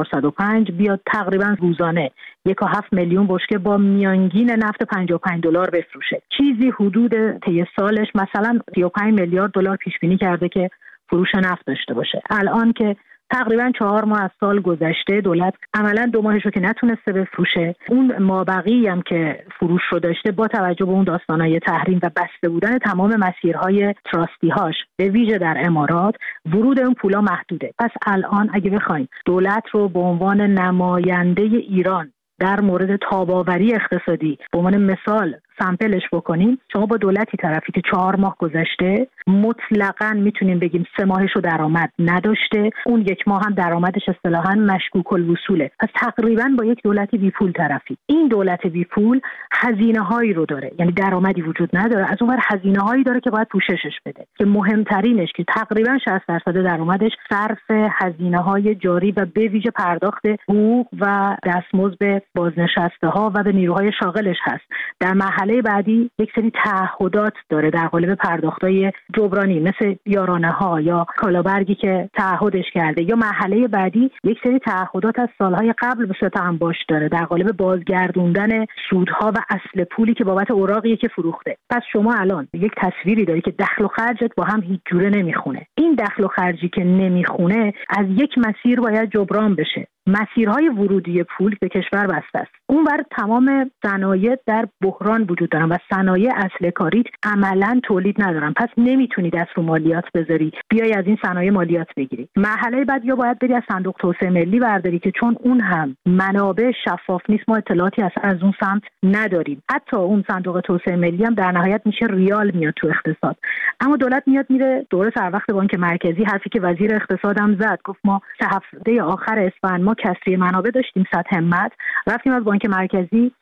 1405 بیاد تقریبا روزانه 1.7 میلیون بشکه با میانگین نفت $55 بفروشه. چیزی حدود طی سالش مثلا 35 میلیارد دلار پیش بینی کرده که فروش نفت داشته باشه. الان که تقریبا 4 ماه از سال گذشته، دولت عملا 2 ماهش رو که نتونسته بفروشه، اون مابقی هم که فروش رو داشته با توجه به اون داستانای تحریم و بسته بودن تمام مسیرهای تراستی هاش به ویژه در امارات، ورود اون پولا محدوده. پس الان اگه بخوایم دولت رو به عنوان نماینده ایران در مورد تاب‌آوری اقتصادی به عنوان مثال سامپلش بکنیم، شما با دولتی طرفی که 4 ماه گذشته مطلقاً میتونیم بگیم 3 ماهش رو درآمد نداشته، اون 1 ماه هم درآمدش اصطلاحاً مشکوک الوصوله. پس تقریباً با یک دولت بی پول طرفی. این دولت بی پول هزینه‌هایی رو داره، یعنی درآمدی وجود نداره، از اون ور هزینه‌هایی داره که باید پوششش بده، که مهمترینش که تقریباً 60% درآمدش صرف هزینه‌های جاری و به ویژه پرداخت حقوق و دستمزد به بازنشسته‌ها و به نیروهای شاغلش هست. در مرحله بعدی یک سری تعهدات داره در قالب پرداخت‌های جبرانی مثل یارانه‌ها یا کالابرگی که تعهدش کرده، یا مرحله بعدی یک سری تعهدات از سالهای قبل به صورت انباش داره در قالب بازگردوندن سودها و اصل پولی که بابت اوراقی که فروخته. پس شما الان یک تصویری داری که دخل و خرجت با هم هیچ جوره نمیخونه. این دخل و خرجی که نمیخونه از یک مسیر باید جبران بشه. مسیرهای ورودی پول به کشور بسته است. اونور تمام صنایع در بحران وجود دارن و صنایع اصل کاری عملاً تولید ندارن. پس نمیتونی دست رو مالیات بذاری بیای از این صنایع مالیات بگیری. مرحله بعد یا باید بری از صندوق توسعه ملی برداری که چون اون هم منابع شفاف نیست، ما اطلاعاتی از اون سمت نداریم. حتی اون صندوق توسعه ملی هم در نهایت میشه ریال میاد تو اقتصاد. اما دولت میاد میره دوره سر وقت بانک مرکزی، حرفی که وزیر اقتصاد هم زد، گفت ما چه هفته آخر اسفند ما کسری منابع داشتیم 100 همت، رفتیم از بانک مرکزی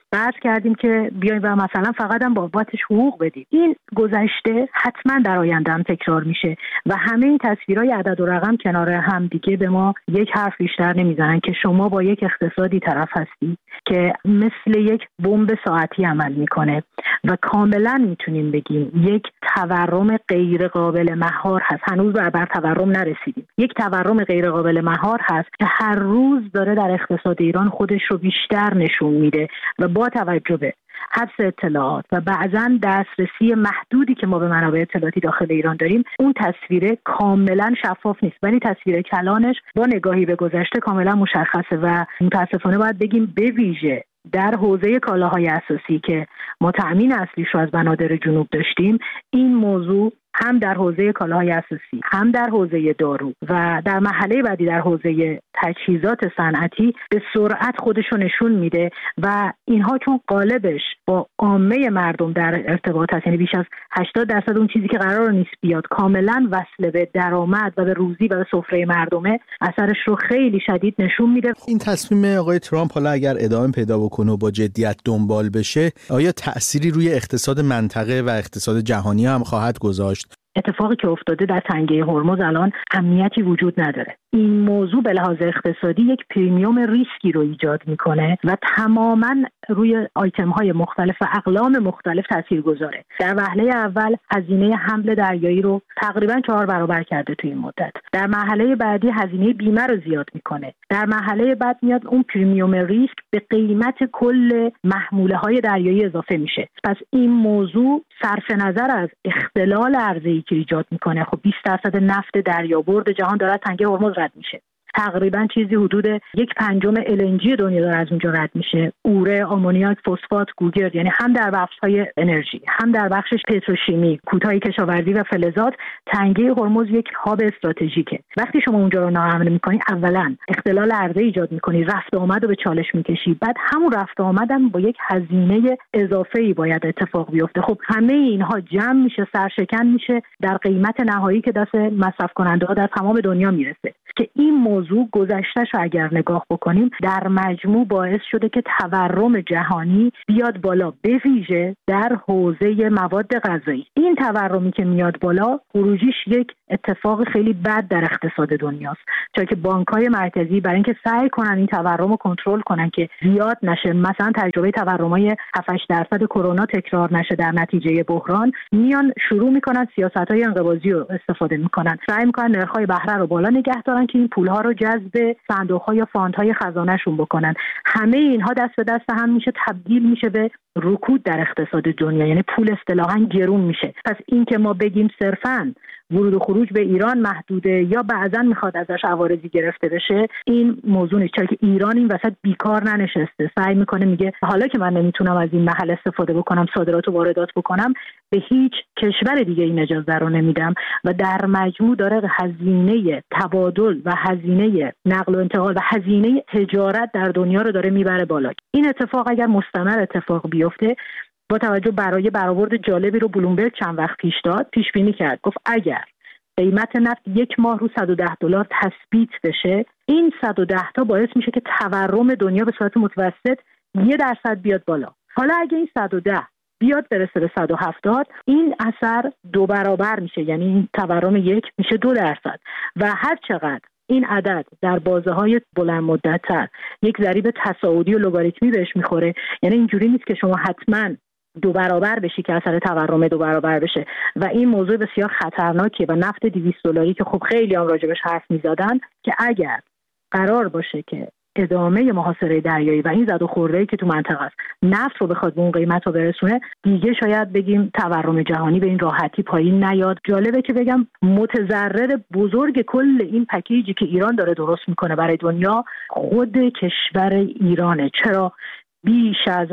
بحث کردیم که بیایم و مثلا فقط هم بابتش حقوق بدیم. این گذشته حتما در آینده هم تکرار میشه و همه این تصویرهای عدد و رقم کنار هم دیگه به ما یک حرف بیشتر نمیزنن که شما با یک اقتصادی طرف هستی که مثل یک بمب ساعتی عمل میکنه و کاملا میتونیم بگیم یک تورم غیر قابل مهار هست. هنوز بر تورم نرسیدیم. یک تورم غیر قابل مهار هست که هر روز داره در اقتصاد ایران خودش رو بیشتر نشون میده و با توجه به حبس اطلاعات و بعضاً دسترسی محدودی که ما به منابع اطلاعاتی داخل ایران داریم، اون تصویر کاملا شفاف نیست، ولی تصویر کلانش با نگاهی به گذشته کاملا مشخصه و متاسفانه باید بگیم به ویژه در حوزه کالاهای اساسی که ما تأمین اصلیش رو از بنادر جنوب داشتیم، این موضوع هم در حوزه کالاهای اساسی، هم در حوزه دارو و در مرحله بعدی در حوزه تجهیزات صنعتی به سرعت خودش رو نشون میده و اینها چون قالبش با عامه مردم در ارتباط هست، یعنی بیش از 80% اون چیزی که قرار نیست بیاد کاملا وصل به درآمد و به روزی و به سفره مردمه، اثرش رو خیلی شدید نشون میده. این تصمیم آقای ترامپ حالا اگر ادامه پیدا بکنه و با جدیت دنبال بشه، آیا تأثیری روی اقتصاد منطقه و اقتصاد جهانی هم خواهد گذاشت؟ اتفاقی که افتاده در تنگه هرمز الان امنیتی وجود نداره. این موضوع به لحاظ اقتصادی یک پریمیوم ریسکی رو ایجاد میکنه و تماما روی آیتم های مختلف و اقلام مختلف تاثیر گذاره. در وهله اول هزینه حمل دریایی رو تقریبا 4 برابر کرده توی این مدت. در مرحله بعدی هزینه بیمه رو زیاد میکنه. در مرحله بعد میاد اون پریمیوم ریسک به قیمت کل محموله های دریایی اضافه میشه. پس این موضوع صرف نظر از اختلال عرضه‌ای که ایجاد میکنه، خب 20% نفت دریابرد جهان داره تنگه هرمز رد میشه. تقریبا چیزی حدود 1/5 LNG دنیا داره از اونجا رد میشه. اوره، آمونیاک، فسفات، گوگرد، یعنی هم در بخش‌های انرژی، هم در بخش پتروشیمی، کوتاه کشاورزی و فلزات، تنگه هرمز یک هاب استراتژیکه. وقتی شما اونجا رو ناامن می‌کنی، اولا اختلال عرضه ایجاد می‌کنی، رفت و آمد رو به چالش می‌کشی، بعد همون رفت و آمدم با یک هزینه اضافه‌ای باید اتفاق بیفته. خب همه اینها جمع میشه، سرشکن میشه در قیمت نهایی که دست مصرف کننده‌ها در تمام دنیا میرسه. که این موضوع گذشته‌ش رو اگر نگاه بکنیم در مجموع باعث شده که تورم جهانی بیاد بالا، به ویژه در حوزه مواد غذایی. این تورمی که میاد بالا خروجیش یک اتفاق خیلی بد در اقتصاد دنیاست، چون که بانک‌های مرکزی برای اینکه سعی کنن این تورم رو کنترل کنن که زیاد نشه، مثلا تجربه تورم‌های 7-8% کرونا تکرار نشه در نتیجه بحران، میان شروع میکنن سیاست‌های انقباضی رو استفاده میکنن، سعی میکنن نرخ‌های بهره رو بالا نگه دارن که این پول‌ها رو جذب صندوق‌ها یا فاندهای خزانه‌شون بکنن. همه اینها دست به دست هم میشه، تبدیل میشه به رکود در اقتصاد دنیا، یعنی پول اصطلاحاً گرون میشه. پس این که ما بگیم صرفاً ورود و خروج به ایران محدوده یا بعضاً میخواد ازش عوارضی گرفته بشه، این موضوع نیست، چون که ایران این وسط بیکار ننشسته، سعی میکنه میگه حالا که من نمیتونم از این محل استفاده بکنم، صادرات و واردات بکنم، به هیچ کشور دیگه این اجازه رو نمیدم و در مجموع داره هزینه تبادل و هزینه نقل و انتقال و هزینه تجارت در دنیا رو داره میبره بالا. این اتفاق اگر مستمر اتفاق بیفته، با توجه برای برآورد جالبی رو بلومبرگ چند وقت پیش داد، پیش بینی کرد، گفت اگر قیمت نفت 1 ماه رو $110 تثبیت بشه، این 110 تا باعث میشه که تورم دنیا به صورت متوسط 1% بیاد بالا. حالا اگه این 110 بیاد برسه به 170، این اثر 2 برابر میشه، یعنی این تورم 1 میشه 2% و هر چقدر این عدد در بازه‌های بلند مدت‌تر یک ضریب تصاعدی و لگاریتمی بهش میخوره، یعنی اینجوری نیست که شما حتما 2 برابر بشی که اثر تورم 2 برابر بشه و این موضوع بسیار خطرناکیه و نفت $200 که خب خیلی هم راجبش حرف میزدن که اگر قرار باشه که ادامه محاصره دریایی و این زد و خورده‌ای که تو منطقه است نفت رو بخواد به اون قیمت رو برسونه، دیگه شاید بگیم تورم جهانی به این راحتی پایین نیاد. جالبه که بگم متضرر بزرگ کل این پکیجی که ایران داره درست میکنه برای دنیا خود کشور ایرانه. چرا؟ بیش از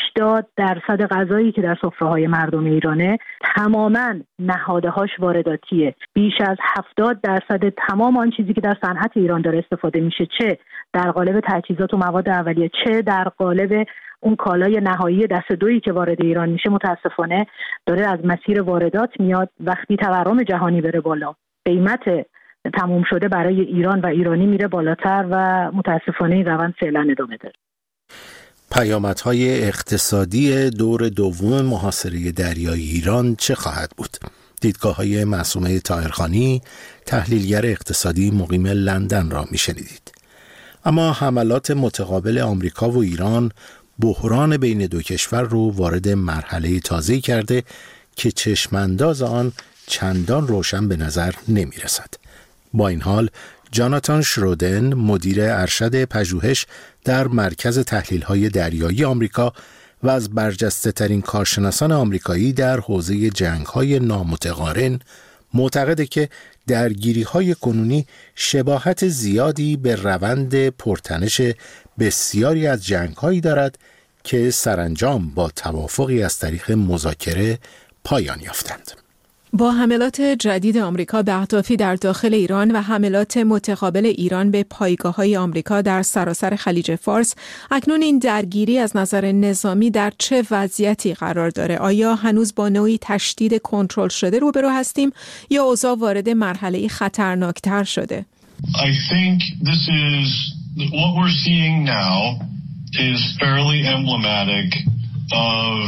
80% غذایی که در سفره‌های مردم ایرانه تماماً نهادهاش وارداتیه. بیش از 70% تمام آن چیزی که در صنعت ایران داره استفاده میشه، چه در قالب تجهیزات و مواد اولیه، چه در قالب اون کالای نهایی دست دویی که وارد ایران میشه، متاسفانه داره از مسیر واردات میاد. وقتی تورم جهانی بره بالا، قیمت تموم شده برای ایران و ایرانی میره بالاتر و متاسفانه این روند فعلا ادامه داره. پیامدهای اقتصادی دور دوم محاصره دریایی ایران چه خواهد بود؟ دیدگاه‌های معصومه طاهرخانی، تحلیلگر اقتصادی مقیم لندن را می‌شنیدید. اما حملات متقابل آمریکا و ایران بحران بین دو کشور رو وارد مرحله تازه‌ای کرده که چشمانداز آن چندان روشن به نظر نمی‌رسد. با این حال جاناتان شرودن، مدیر ارشد پژوهش در مرکز تحلیل‌های دریایی آمریکا و از برجسته‌ترین کارشناسان آمریکایی در حوزه جنگ‌های نامتقارن، معتقده که درگیری‌های کنونی شباهت زیادی به روند پرتنش بسیاری از جنگ‌هایی دارد که سرانجام با توافقی از طریق مذاکره پایان یافتند. با حملات جدید آمریکا به اهدافی در داخل ایران و حملات متقابل ایران به پایگاه‌های آمریکا در سراسر خلیج فارس، اکنون این درگیری از نظر نظامی در چه وضعیتی قرار داره؟ آیا هنوز با نوعی تشدید کنترل شده روبرو هستیم یا اوضاع وارد مرحله خطرناکتر شده؟ I think this is what we're seeing now is fairly emblematic of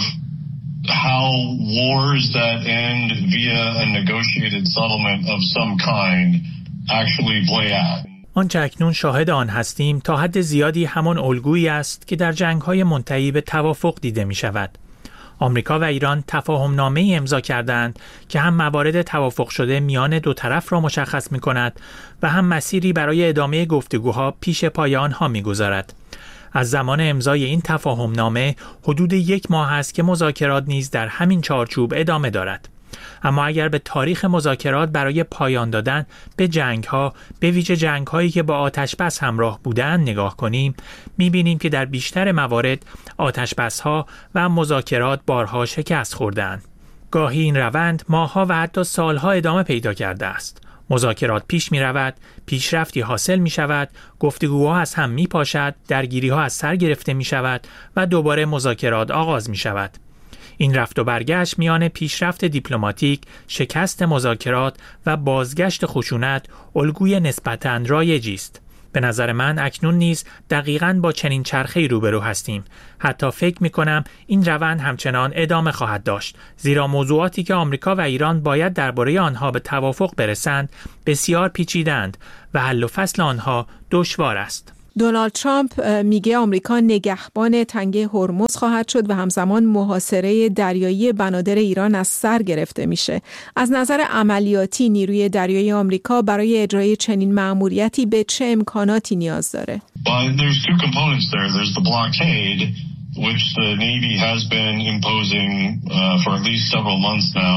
how wars that end via a negotiated settlement of some kind actually play out. آنچه اکنون شاهد آن هستیم تا حد زیادی همان الگویی است که در جنگ‌های منتهی به توافق دیده می شود. آمریکا و ایران تفاهم‌نامه‌ای امضا کردند که هم موارد توافق شده میان دو طرف را مشخص می کند و هم مسیری برای ادامه گفتگوها پیش پای آنها می گذارد. از زمان امضای این تفاهم‌نامه حدود 1 ماه است که مذاکرات نیز در همین چارچوب ادامه دارد. اما اگر به تاریخ مذاکرات برای پایان دادن به جنگ‌ها، به ویژه جنگ‌هایی که با آتش‌بس همراه بودند نگاه کنیم، می‌بینیم که در بیشتر موارد آتش‌بس‌ها و مذاکرات بارها شکست خوردند. گاهی این روند ماه‌ها و حتی سال‌ها ادامه پیدا کرده است. مذاکرات پیش می رود، پیشرفتی حاصل می شود، گفتگوها از هم می پاشد، درگیری‌ها از سر گرفته می شود و دوباره مذاکرات آغاز می شود. این رفت و برگشت میان پیشرفت دیپلماتیک، شکست مذاکرات و بازگشت خشونت الگوی نسبتاً رایجی است. به نظر من اکنون نیز دقیقاً با چنین چرخه‌ای روبرو هستیم. حتی فکر می‌کنم این روند همچنان ادامه خواهد داشت، زیرا موضوعاتی که آمریکا و ایران باید درباره آنها به توافق برسند بسیار پیچیده‌اند و حل و فصل آنها دشوار است. دونالد ترامپ میگه آمریکا نگهبان تنگه هرمز خواهد شد و همزمان محاصره دریایی بنادر ایران از سر گرفته میشه. از نظر عملیاتی نیروی دریایی آمریکا برای اجرای چنین مأموریتی به چه امکاناتی نیاز داره؟ There's two components there. There's the blockade, which the Navy has been imposing for at least several months now.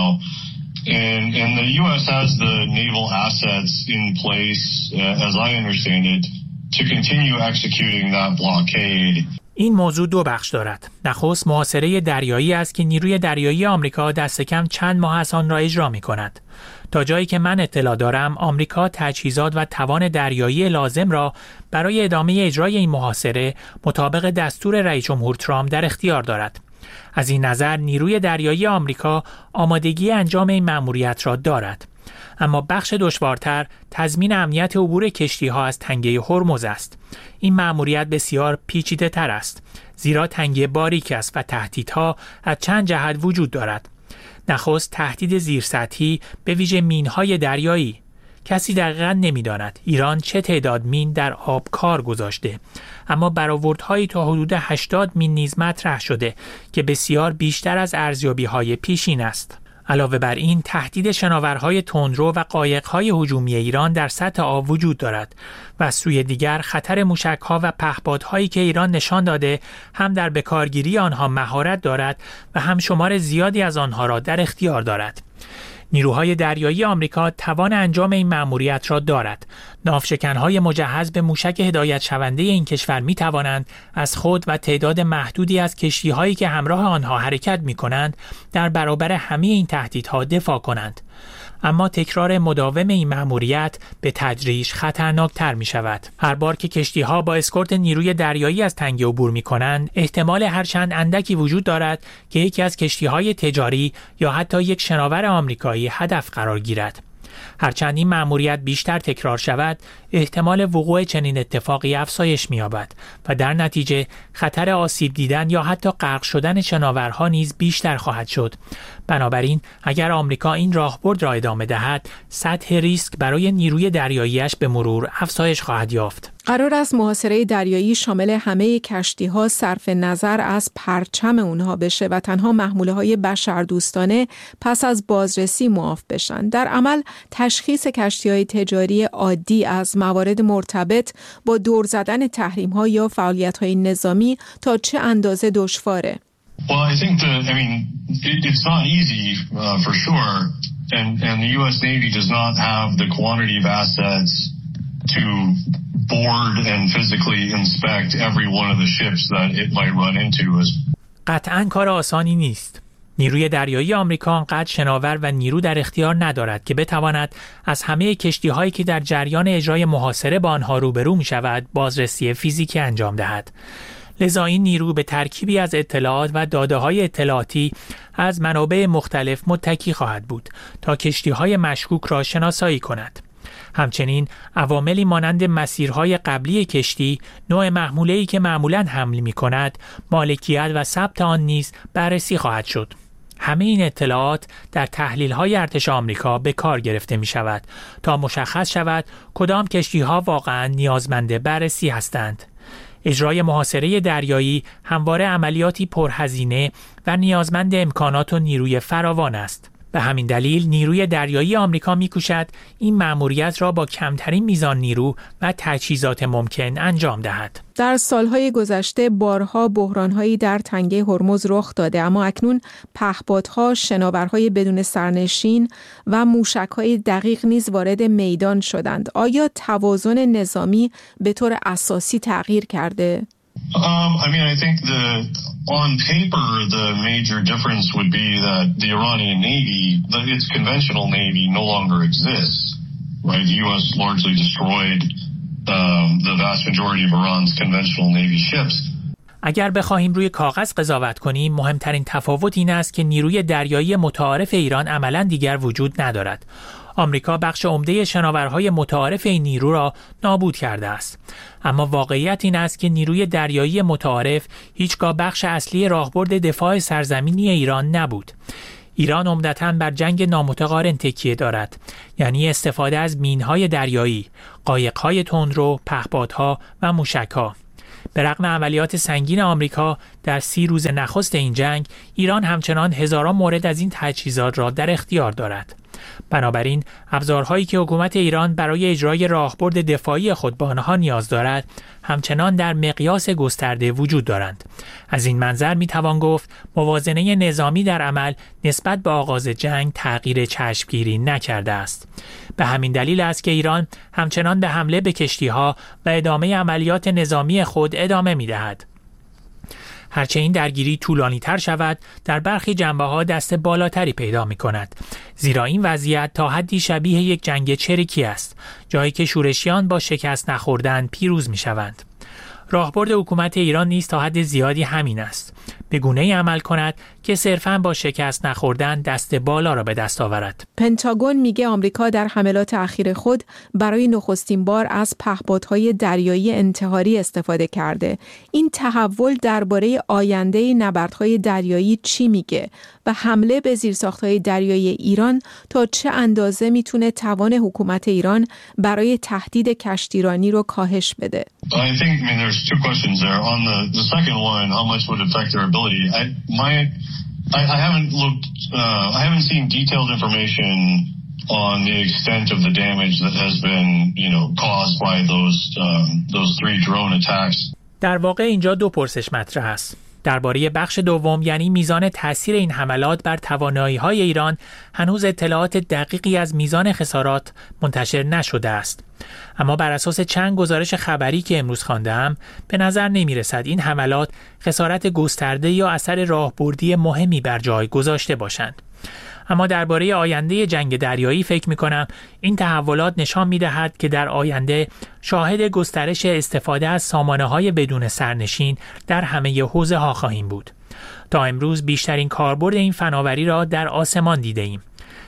And the U.S. has the naval assets in place, as I understand it, to continue executing that blockade. این موضوع 2 بخش دارد. نخست محاصره دریایی است که نیروی دریایی آمریکا دست کم چند ماه از آن را اجرا می کند. تا جایی که من اطلاع دارم آمریکا تجهیزات و توان دریایی لازم را برای ادامه اجرای این محاصره مطابق دستور رئیس جمهور ترامپ در اختیار دارد. از این نظر نیروی دریایی آمریکا آمادگی انجام این مأموریت را دارد. اما بخش دشوارتر تضمین امنیت عبور کشتی‌ها از تنگه هرمز است. این مأموریت بسیار پیچیده تر است، زیرا تنگه باریک است و تهدیدها از چند جهت وجود دارد. نخست تهدید زیرسطحی به ویژه مین‌های دریایی. کسی دقیقاً نمی‌داند ایران چه تعداد مین در آب کار گذاشته، اما برآوردهایی تا حدود 80 مین نیز مطرح شده که بسیار بیشتر از ارزیابی‌های پیشین است. علاوه بر این تهدید شناورهای تندرو و قایق‌های هجومی ایران در سطح آب وجود دارد و از سوی دیگر خطر موشک‌ها و پهپادهایی که ایران نشان داده هم در بکارگیری آنها مهارت دارد و هم شمار زیادی از آنها را در اختیار دارد. نیروهای دریایی آمریکا توان انجام این مأموریت را دارد. ناوشکن‌های مجهز به موشک هدایت شونده این کشور می توانند از خود و تعداد محدودی از کشتی‌هایی که همراه آنها حرکت می‌کنند در برابر همه این تهدیدها دفاع کنند. اما تکرار مداوم این مأموریت به تدریج خطرناکتر می شود. هر بار که کشتی‌ها با اسکورت نیروی دریایی از تنگه عبور می کنند، احتمال هرچند اندکی وجود دارد که یکی از کشتی‌های تجاری یا حتی یک شناور آمریکایی هدف قرار گیرد. هرچند این مأموریت بیشتر تکرار شود، احتمال وقوع چنین اتفاقی افزایش می‌یابد و در نتیجه خطر آسیب دیدن یا حتی غرق شدن شناورها نیز بیشتر خواهد شد. بنابراین اگر آمریکا این راهبرد را ادامه دهد، سطح ریسک برای نیروی دریایی‌اش به مرور افزایش خواهد یافت. قرار است محاصره دریایی شامل همه کشتی‌ها صرف نظر از پرچم اونها بشه و تنها محموله‌های بشردوستانه پس از بازرسی معاف بشن. در عمل تشخیص کشتی‌های تجاری عادی از موارد مرتبط با دور زدن تحریم‌ها یا فعالیت‌های نظامی تا چه اندازه دشواره؟ Well, I think it's not easy for sure, and the U.S. Navy does not have the quantity of assets to board and physically inspect every one of the ships that it might run into. قطعاً کار آسانی نیست. نیروی دریایی آمریکا آنقدر شناور و نیرو در اختیار ندارد که بتواند از همه کشتی‌هایی که در جریان اجرای محاصره با آنها روبرو می‌شود بازرسی فیزیکی انجام دهد. لذا این نیرو به ترکیبی از اطلاعات و داده‌های اطلاعاتی از منابع مختلف متکی خواهد بود تا کشتی‌های مشکوک را شناسایی کند. همچنین عواملی مانند مسیرهای قبلی کشتی، نوع محموله‌ای که معمولاً حمل می‌کند، مالکیت و ثبت آن نیز بررسی خواهد شد. همه این اطلاعات در تحلیل‌های ارتش آمریکا به کار گرفته می‌شود تا مشخص شود کدام کشتی‌ها واقعاً نیازمند بررسی هستند. اجرای محاصره دریایی همواره عملیاتی پرهزینه و نیازمند امکانات و نیروی فراوان است. به همین دلیل نیروی دریایی آمریکا می‌کوشد این مأموریت را با کمترین میزان نیرو و تجهیزات ممکن انجام دهد. در سالهای گذشته بارها بحران‌هایی در تنگه هرمز رخ داده، اما اکنون پهپادها، شناورهای بدون سرنشین و موشک‌های دقیق نیز وارد میدان شدند. آیا توازن نظامی به طور اساسی تغییر کرده؟ I think on paper, the major difference would be that the Iranian Navy, its conventional Navy, no longer exists. Right? The U.S. largely destroyed the vast majority of Iran's conventional Navy ships. اگر بخواهیم روی کاغذ قضاوت کنیم، مهمترین تفاوت این است که نیروی دریایی متعارف ایران عملاً دیگر وجود ندارد. آمریکا بخش عمده شناورهای متعارف این نیرو را نابود کرده است. اما واقعیت این است که نیروی دریایی متعارف هیچگاه بخش اصلی راهبرد دفاع سرزمینی ایران نبود. ایران عمدتاً بر جنگ نامتقارن تکیه دارد، یعنی استفاده از مینهای دریایی، قایق‌های تندرو، پهپادها و موشک‌ها. به رغم عملیات سنگین آمریکا در 30 روز نخست این جنگ، ایران همچنان هزاران مورد از این تجهیزات را در اختیار دارد. بنابراین ابزارهایی که حکومت ایران برای اجرای راهبرد دفاعی خود به آنها نیاز دارد همچنان در مقیاس گسترده وجود دارند. از این منظر میتوان گفت موازنه نظامی در عمل نسبت به آغاز جنگ تغییر چشمگیری نکرده است. به همین دلیل است که ایران همچنان به حمله به کشتی‌ها و ادامه عملیات نظامی خود ادامه می‌دهد. هرچه این درگیری طولانی تر شود، در برخی جنبه‌ها دست بالاتری پیدا می‌کند، زیرا این وضعیت تا حدی شبیه یک جنگ چریکی است، جایی که شورشیان با شکست نخوردن پیروز می‌شوند. راهبرد حکومت ایران نیز تا حد زیادی همین است. به گونه‌ای عمل کند که صرفاً با شکست نخوردن دست بالا را به دست آورد. پنتاگون میگه آمریکا در حملات اخیر خود برای نخستین بار از پهپادهای دریایی انتحاری استفاده کرده. این تحول درباره آینده نبردهای دریایی چی میگه و حمله به زیرساخت‌های دریایی ایران تا چه اندازه میتونه توان حکومت ایران برای تهدید کشتیرانی رو کاهش بده؟ there's two questions there. On the second one, how much would affect their ability? I haven't looked. I haven't seen detailed information on the extent of the damage that has been, caused by those 3 drone attacks. در واقع اینجا 2 پرسش مطرح است. درباره بخش دوم، یعنی میزان تاثیر این حملات بر توانایی‌های ایران، هنوز اطلاعات دقیقی از میزان خسارات منتشر نشده است. اما بر اساس چند گزارش خبری که امروز خواندم، به نظر نمی‌رسد این حملات خسارت گسترده یا اثر راهبردی مهمی بر جای گذاشته باشند. اما درباره آینده جنگ دریایی فکر می‌کنم این تحولات نشان می‌دهد که در آینده شاهد گسترش استفاده از سامانه‌های بدون سرنشین در همه حوزه‌ها خواهیم بود. تا امروز بیشترین کاربرد این فناوری را در آسمان دیده‌ایم.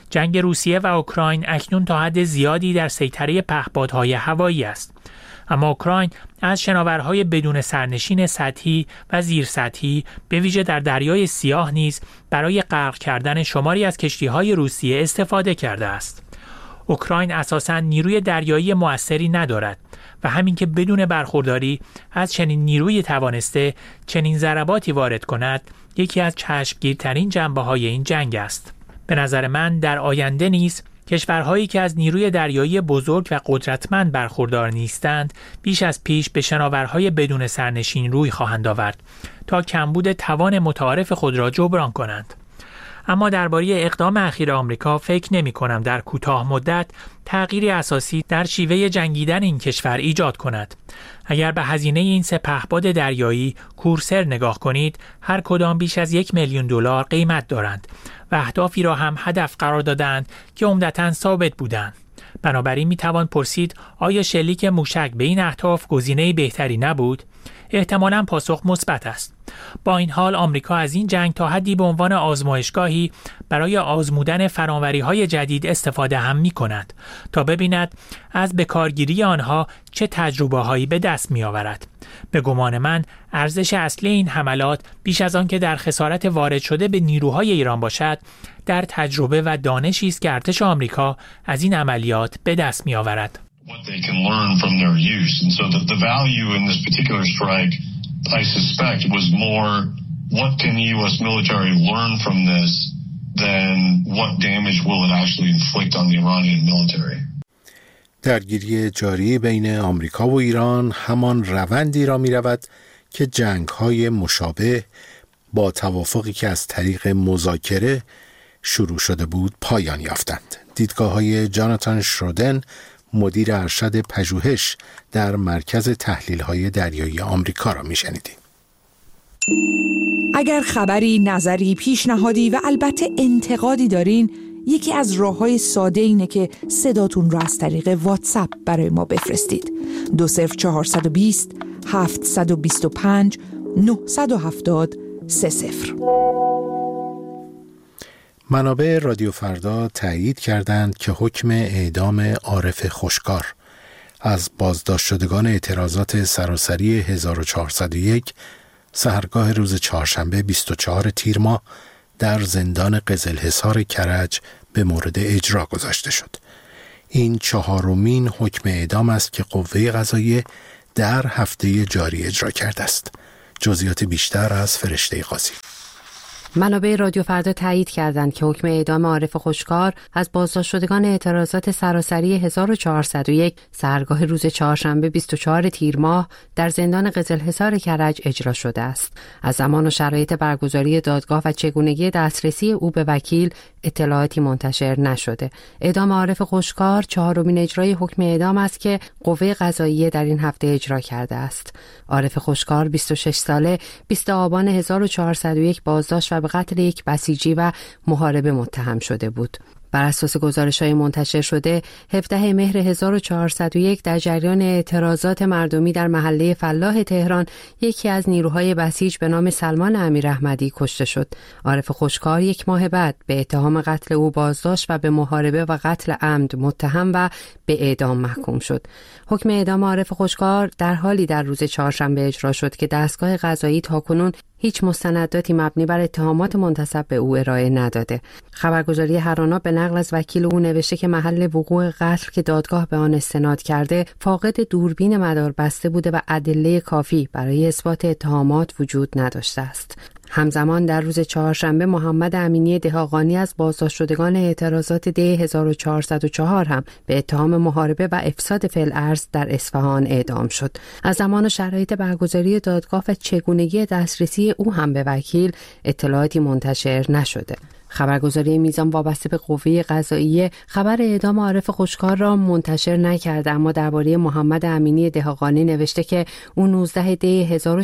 جنگ روسیه و اوکراین اکنون تا حد زیادی در سیطره پهپادهای هوایی است. اما اوکراین از شناورهای بدون سرنشین سطحی و زیر سطحی به ویژه در دریای سیاه نیز برای غرق کردن شماری از کشتی‌های روسیه استفاده کرده است. اوکراین اساساً نیروی دریایی مؤثری ندارد و همین که بدون برخورداری از چنین نیروی توانسته چنین ضرباتی وارد کند یکی از چشمگیرترین جنبه‌های این جنگ است. به نظر من در آینده نیز کشورهایی که از نیروی دریایی بزرگ و قدرتمند برخوردار نیستند بیش از پیش به شناورهای بدون سرنشین روی خواهند آورد تا کمبود توان متعارف خود را جبران کنند. اما درباره اقدام اخیر آمریکا فکر نمی کنم در کوتاه مدت تغییری اساسی در شیوه جنگیدن این کشور ایجاد کند. اگر به هزینه این سه پهپاد دریایی کورسر نگاه کنید، هر کدام بیش از $1,000,000 قیمت دارند و اهدافی را هم هدف قرار دادند که عمدتاً ثابت بودند. بنابراین می توان پرسید آیا شلیک موشک به این اهداف گزینه بهتری نبود؟ احتمالاً پاسخ مثبت است. با این حال آمریکا از این جنگ تا حدی به عنوان آزمایشگاهی برای آزمودن فناوری‌های جدید استفاده هم می‌کند تا ببیند از بکارگیری آنها چه تجربه‌هایی به دست می‌آورد. به گمان من ارزش اصلی این حملات بیش از آن که در خسارت وارد شده به نیروهای ایران باشد، در تجربه و دانشی است که ارتش آمریکا از این عملیات به دست می‌آورد. What they can learn from their use. And so the value in this particular strike, I suspect, was more what can the U.S. military learn from this than what damage will it actually inflict on the Iranian military. درگیری جاری بین آمریکا و ایران همان روندی را می رود که جنگ‌های مشابه با توافقی که از طریق مذاکره شروع شده بود پایان یافتند. دیدگاه‌های جاناتان شرودن، مدیر ارشد پژوهش در مرکز تحلیل‌های دریایی آمریکا را می‌شنیدیم. اگر خبری، نظری، پیشنهادی و البته انتقادی دارین، یکی از راه‌های ساده اینه که صداتون را از طریق واتساپ برای ما بفرستید. 20420 725 970 30. منابع رادیو فردا تایید کردند که حکم اعدام عارف خوشکار از بازداشت شدگان اعتراضات سراسری 1401 سحرگاه روز چهارشنبه 24 تیر ماه در زندان قزلحصار کرج به مورد اجرا گذاشته شد. این 4مین حکم اعدام است که قوه قضاییه در هفته جاری اجرا کرده است. جزئیات بیشتر از فرشته قاضی. منابع رادیو فردا تایید کردند که حکم اعدام عارف خوشکار از بازداشت شدگان اعتراضات سراسری 1401 سحرگاه روز چهارشنبه 24 تیر ماه در زندان قزلحصار کرج اجرا شده است. از زمان و شرایط برگزاری دادگاه و چگونگی دسترسی او به وکیل اطلاعاتی منتشر نشده. اعدام عارف خوشکار 4مین اجرای حکم اعدام است که قوه قضاییه در این هفته اجرا کرده است. عارف خوشکار 26 ساله 20 آبان 1401 بازداشت و به قتل یک بسیجی و محاربه متهم شده بود. بر اساس گزارش‌های منتشر شده 17 مهر 1401 در جریان اعتراضات مردمی در محله فلاح تهران یکی از نیروهای بسیج به نام سلمان امیراحمدی کشته شد. عارف خوشکار 1 ماه بعد به اتهام قتل او بازداشت و به محاربه و قتل عمد متهم و به اعدام محکوم شد. حکم اعدام عارف خوشکار در حالی در روز چهارشنبه اجرا شد که دستگاه قضایی تاکنون هیچ مستنداتی مبنی بر اتهامات منتسب به او ارائه نداده. خبرگزاری هرانا به نقل از وکیل او نوشته که محل وقوع قتل که دادگاه به آن استناد کرده فاقد دوربین مداربسته بوده و ادله کافی برای اثبات اتهامات وجود نداشته است. همزمان در روز چهارشنبه محمد امینی دهاقانی از بازداشت شدگان اعتراضات دی 1404 هم به اتهام محاربه و افساد فی‌الارض در اصفهان اعدام شد. از زمان و شرایط برگزاری دادگاه و چگونگی دسترسی او هم به وکیل اطلاعاتی منتشر نشده. خبرگزاری میزان وابسته به قوه قضاییه خبر اعدام عارف خوشکار را منتشر نکرده، اما درباره محمد امینی دهاقانی نوشته که او 19 دی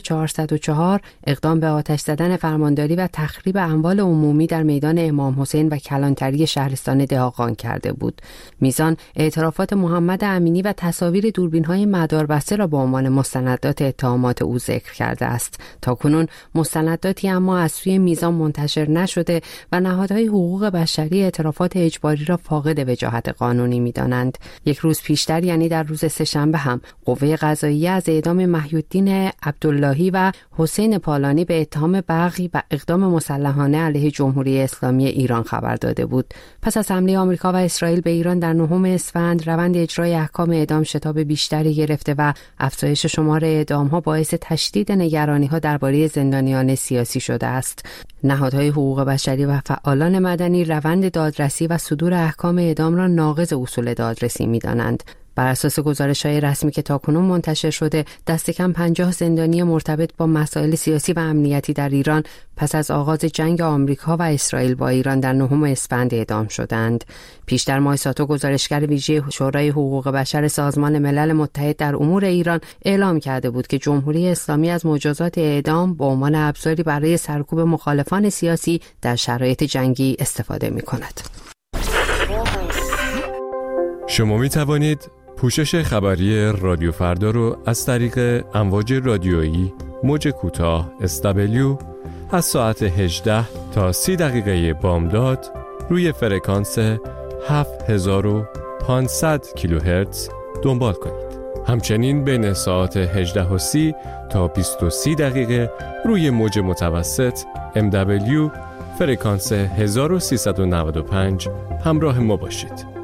1404 اقدام به آتش زدن فرمانداری و تخریب اموال عمومی در میدان امام حسین و کلانتری شهرستان دهاقان کرده بود. میزان اعترافات محمد امینی و تصاویر دوربین‌های مداربسته را به عنوان مستندات اتهامات او ذکر کرده است. تاکنون مستنداتی اما از سوی میزان منتشر نشده و نهادهای حقوق بشری اعترافات اجباری را فاقد وجاهت قانونی می‌دانند. یک روز پیشتر، یعنی در روز سه‌شنبه هم، قوه قضاییه از اعدام محی‌الدین عبداللهی و حسین پالانی به اتهام بغی و اقدام مسلحانه علیه جمهوری اسلامی ایران خبر داده بود. پس از حمله آمریکا و اسرائیل به ایران در 9 اسفند، روند اجرای احکام اعدام شتاب بیشتری گرفته و افزایش شمار اعدام‌ها باعث تشدید نگرانی‌ها درباره زندانیان سیاسی شده است. نهادهای حقوق بشری و فعالان مدنی روند دادرسی و صدور احکام اعدام را ناقض اصول دادرسی می‌دانند. بر اساس گزارش‌های رسمی که تاکنون منتشر شده، دست کم 50 زندانی مرتبط با مسائل سیاسی و امنیتی در ایران پس از آغاز جنگ آمریکا و اسرائیل با ایران در 9 اسفند اعدام شدند. پیشتر مایساتو، گزارشگر ویژه شورای حقوق بشر سازمان ملل متحد در امور ایران، اعلام کرده بود که جمهوری اسلامی از مجازات اعدام به عنوان ابزاری برای سرکوب مخالفان سیاسی در شرایط جنگی استفاده می‌کند. شما می توانید پوشش خبری رادیو فردا رو از طریق امواج رادیویی موج کوتاه SW از ساعت 18 تا 30 دقیقه بامداد روی فرکانس 7500 کیلوهرتز دنبال کنید. همچنین بین ساعت 18:30 تا 20:30 دقیقه روی موج متوسط MW فرکانس 1395 همراه ما باشید.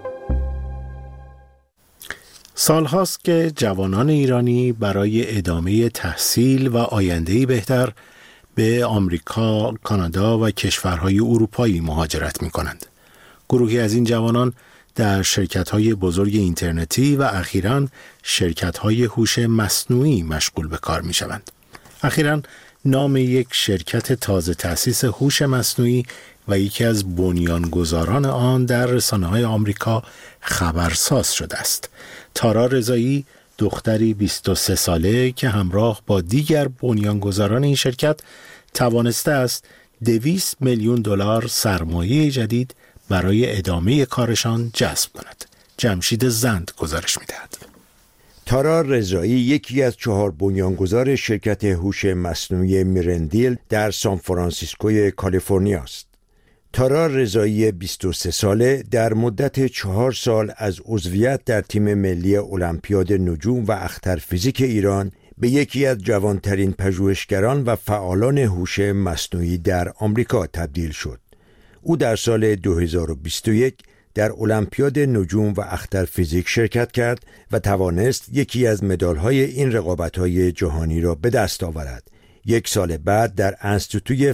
سالهاست که جوانان ایرانی برای ادامه تحصیل و آینده‌ای بهتر به آمریکا، کانادا و کشورهای اروپایی مهاجرت می‌کنند. گروهی از این جوانان در شرکت‌های بزرگ اینترنتی و اخیراً شرکت‌های هوش مصنوعی مشغول به کار می‌شوند. اخیراً نام یک شرکت تازه تأسیس هوش مصنوعی و یکی از بنیانگذاران آن در رسانه‌های آمریکا خبرساز شده است. تارا رضایی، دختری 23 ساله که همراه با دیگر بنیانگذاران این شرکت توانسته است $200 میلیون سرمایه جدید برای ادامه کارشان جذب کند. جمشید زند گزارش می‌دهد. تارا رضایی یکی از 4 بنیانگذار شرکت هوش مصنوعی میرندیل در سان فرانسیسکوی کالیفرنیا است. تارا رضایی 23 ساله در مدت 4 سال از عضویت در تیم ملی المپیاد نجوم و اختر فیزیک ایران به یکی از جوانترین پژوهشگران و فعالان هوش مصنوعی در آمریکا تبدیل شد. او در سال 2021 در المپیاد نجوم و اختر فیزیک شرکت کرد و توانست یکی از مدال‌های این رقابت‌های جهانی را به دست آورد. 1 سال بعد در انستیتوی